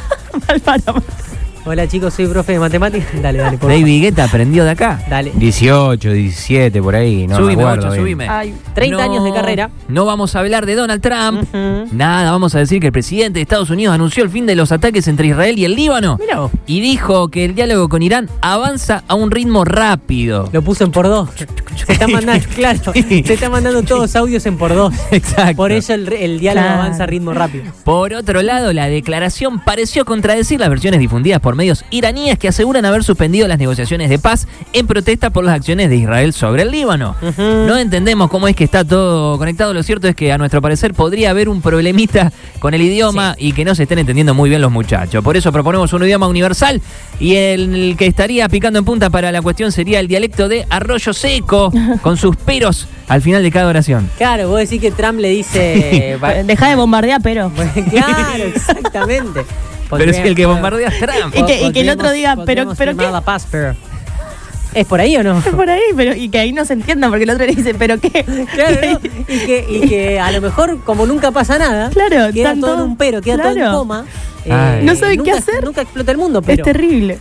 Speaker 2: Hola chicos, soy profe de matemáticas. Dale, dale, por favor.
Speaker 3: David Guetta aprendió de acá.
Speaker 2: Dale.
Speaker 4: dieciocho, diecisiete, por ahí. No me
Speaker 3: subime,
Speaker 4: acuerdo
Speaker 3: Bocha,
Speaker 4: bien.
Speaker 3: subime.
Speaker 1: Ay,
Speaker 2: treinta años de carrera.
Speaker 3: No vamos a hablar de Donald Trump.
Speaker 2: Ujú.
Speaker 3: Nada, vamos a decir que el presidente de Estados Unidos anunció el fin de los ataques entre Israel y el Líbano.
Speaker 2: Mirá vos.
Speaker 3: Y dijo que el diálogo con Irán avanza a un ritmo rápido.
Speaker 2: Lo puso en por dos. Se está mandando, claro, se está mandando todos audios en por dos.
Speaker 3: Exacto.
Speaker 2: Por eso el, el diálogo
Speaker 1: Claro.
Speaker 2: avanza a ritmo rápido.
Speaker 3: Por otro lado, la declaración pareció contradecir las versiones difundidas por medios iraníes que aseguran haber suspendido las negociaciones de paz en protesta por las acciones de Israel sobre el Líbano.
Speaker 2: Ujú.
Speaker 3: No entendemos cómo es que está todo conectado. Lo cierto es que a nuestro parecer podría haber un problemita con el idioma y que no se estén entendiendo muy bien los muchachos. Por eso proponemos un idioma universal y el que estaría picando en punta para la cuestión sería el dialecto de Arroyo Seco, con suspiros al final de cada oración.
Speaker 2: Claro, vos decís que Trump le dice. va-
Speaker 1: Deja de bombardear, pero.
Speaker 2: claro, exactamente.
Speaker 3: Pero es el que bombardea a Trump.
Speaker 1: Y que- y que el otro diga, pero-
Speaker 2: podríamos
Speaker 1: pero
Speaker 2: firmar
Speaker 1: ¿qué?
Speaker 2: la paz, pero. ¿Es por ahí o no?
Speaker 1: Es por ahí, pero y que ahí no se entienda, porque el otro le dice, ¿pero qué?
Speaker 2: Claro, ¿no? Y que, y que a lo mejor, como nunca pasa nada,
Speaker 1: Claro,
Speaker 2: queda
Speaker 1: están
Speaker 2: todo en
Speaker 1: todos-
Speaker 2: un pero, queda todo en
Speaker 1: claro.
Speaker 2: coma.
Speaker 3: Ay.
Speaker 1: No saben
Speaker 2: nunca,
Speaker 1: qué hacer.
Speaker 2: Nunca explota el mundo, pero.
Speaker 1: Es terrible.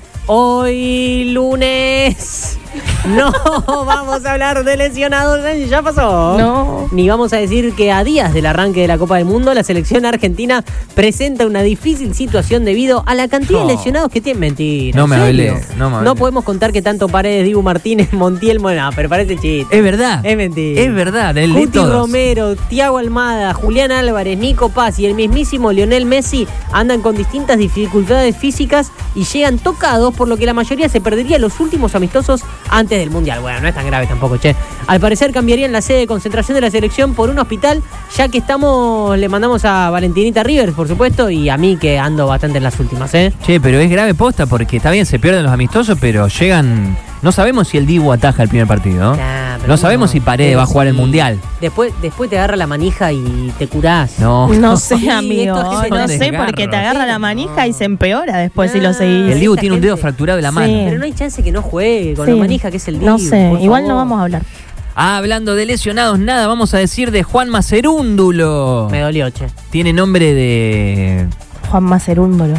Speaker 2: Hoy lunes no vamos a hablar de lesionados, ya pasó.
Speaker 1: No.
Speaker 2: Ni vamos a decir que a días del arranque de la Copa del Mundo, la selección argentina presenta una difícil situación debido a la cantidad
Speaker 3: No.
Speaker 2: de lesionados que tiene. Mentira.
Speaker 3: No
Speaker 2: ¿en
Speaker 3: me
Speaker 2: serio?
Speaker 3: hablé, no me hablé.
Speaker 2: podemos contar que tanto Paredes, Dibu Martínez, Montiel, bueno, pero parece chiste.
Speaker 3: Es verdad.
Speaker 2: Es mentira.
Speaker 3: Es verdad, el de
Speaker 2: Cuti
Speaker 3: todos.
Speaker 2: Romero, Thiago Almada, Julián Álvarez, Nico Paz y el mismísimo Lionel Messi andan con distintas dificultades físicas y llegan tocados, por lo que la mayoría se perdería los últimos amistosos antes del Mundial. Bueno, no es tan grave tampoco, che. Al parecer cambiarían la sede de concentración de la selección por un hospital, ya que estamos, le mandamos a Valentinita Rivers, por supuesto, y a mí que ando bastante en las últimas, ¿eh?
Speaker 3: Che, pero es grave posta porque está bien, se pierden los amistosos, pero llegan. No sabemos si el Dibu ataja el primer partido.
Speaker 2: Nah, pero
Speaker 3: no sabemos
Speaker 2: no,
Speaker 3: si Paredes
Speaker 2: pero
Speaker 3: va a jugar el
Speaker 2: sí.
Speaker 3: Mundial.
Speaker 2: Después, después te agarra la manija y te curás.
Speaker 3: No.
Speaker 1: No sé,
Speaker 2: Sí,
Speaker 1: amigo.
Speaker 2: esto es gente
Speaker 1: No
Speaker 3: de
Speaker 1: sé,
Speaker 3: desgarro.
Speaker 1: porque te agarra la manija y se empeora después si
Speaker 2: Ah.
Speaker 1: lo seguís.
Speaker 3: El Dibu
Speaker 2: esa
Speaker 3: tiene un dedo
Speaker 2: gente-
Speaker 3: fracturado de la
Speaker 1: Sí.
Speaker 3: mano.
Speaker 2: Pero no hay chance que no juegue con
Speaker 1: Sí.
Speaker 2: la manija que es el Dibu.
Speaker 1: No sé,
Speaker 2: por
Speaker 1: igual no
Speaker 2: favor.
Speaker 1: vamos a hablar.
Speaker 3: Ah, hablando de lesionados, nada, vamos a decir de Juan Macerúndulo.
Speaker 2: Me dolió, che.
Speaker 3: Tiene nombre de.
Speaker 1: Juan Macerúndolo.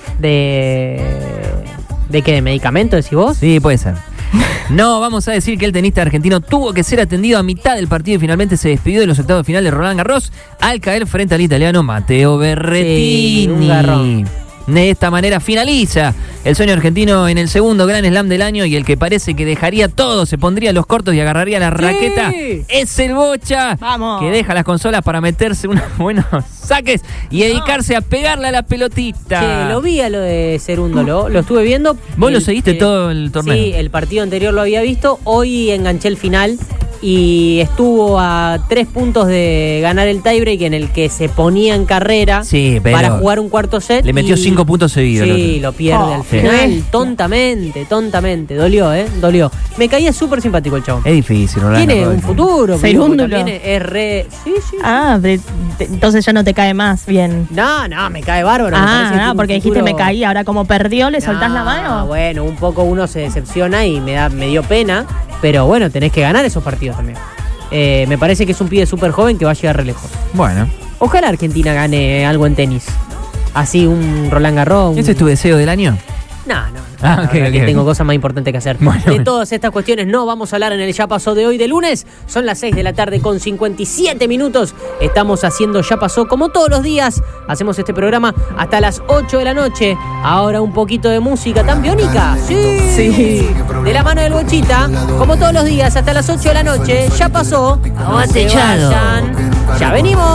Speaker 2: De. ¿De qué? ¿De medicamento decís vos?
Speaker 3: Sí, puede ser. No, vamos a decir que el tenista argentino tuvo que ser atendido a mitad del partido y finalmente se despidió de los octavos de final de Roland Garros al caer frente al italiano Matteo Berrettini.
Speaker 2: Sí, un garrón.
Speaker 3: De esta manera finaliza el sueño argentino en el segundo Gran Slam del año y el que parece que dejaría todo, se pondría los cortos y agarraría la raqueta, es el Bocha.
Speaker 1: Vamos.
Speaker 3: Que deja las consolas para meterse unos buenos saques y dedicarse a pegarle a la pelotita.
Speaker 2: Che, lo vi a lo de Cerúndolo, lo estuve viendo.
Speaker 3: ¿Vos lo
Speaker 2: El-
Speaker 3: seguiste
Speaker 2: eh,
Speaker 3: todo el torneo?
Speaker 2: Sí, el partido anterior lo había visto. Hoy enganché el final y estuvo a tres puntos de ganar el tiebreak en el que se ponía en carrera
Speaker 3: Sí, pero
Speaker 2: para jugar un cuarto set.
Speaker 3: le metió
Speaker 2: y-
Speaker 3: cinco puntos seguidos. el
Speaker 2: Sí,
Speaker 3: otro.
Speaker 2: lo pierde
Speaker 1: Oh,
Speaker 2: al
Speaker 3: sí.
Speaker 2: final, tontamente, tontamente. Dolió, ¿eh? Dolió. Me caía súper simpático el chavo.
Speaker 3: Es difícil, Roland
Speaker 2: Tiene
Speaker 3: Garros.
Speaker 2: un futuro,
Speaker 1: Cerúndolo.
Speaker 2: pero también es re... Sí, sí.
Speaker 1: Ah, de- de- entonces ya no te cae más bien.
Speaker 2: No, no, me cae bárbaro. me parece
Speaker 1: Ah,
Speaker 2: que tiene
Speaker 1: no,
Speaker 2: un
Speaker 1: porque dijiste
Speaker 2: futuro-
Speaker 1: me caí, ahora como perdió, le soltás la
Speaker 2: No,
Speaker 1: mano.
Speaker 2: Bueno, un poco uno se decepciona y me da me dio pena, pero bueno, tenés que ganar esos partidos también. Eh, me parece que es un pibe súper joven que va a llegar re lejos.
Speaker 3: Bueno.
Speaker 2: Ojalá Argentina gane algo en tenis. Así un Roland Garros. Un...
Speaker 3: ¿Ese es tu deseo del año?
Speaker 2: No, no.
Speaker 3: Ah,
Speaker 2: La
Speaker 3: ok,
Speaker 2: verdad
Speaker 3: ok,
Speaker 2: que
Speaker 3: ok.
Speaker 2: tengo cosas más importantes que hacer.
Speaker 3: Bueno,
Speaker 2: de
Speaker 3: bueno.
Speaker 2: todas estas cuestiones no vamos a hablar en el Ya Pasó de hoy de lunes. Son las seis de la tarde con cincuenta y siete minutos. Estamos haciendo Ya Pasó como todos los días. Hacemos este programa hasta las ocho de la noche. Ahora un poquito de música tan biónica. Sí.
Speaker 1: Sí.
Speaker 2: De la mano del Bochita. Como todos los días hasta las ocho de la noche. Ya Pasó. No se
Speaker 3: Aguante, Chado.
Speaker 2: vayan. Ya venimos.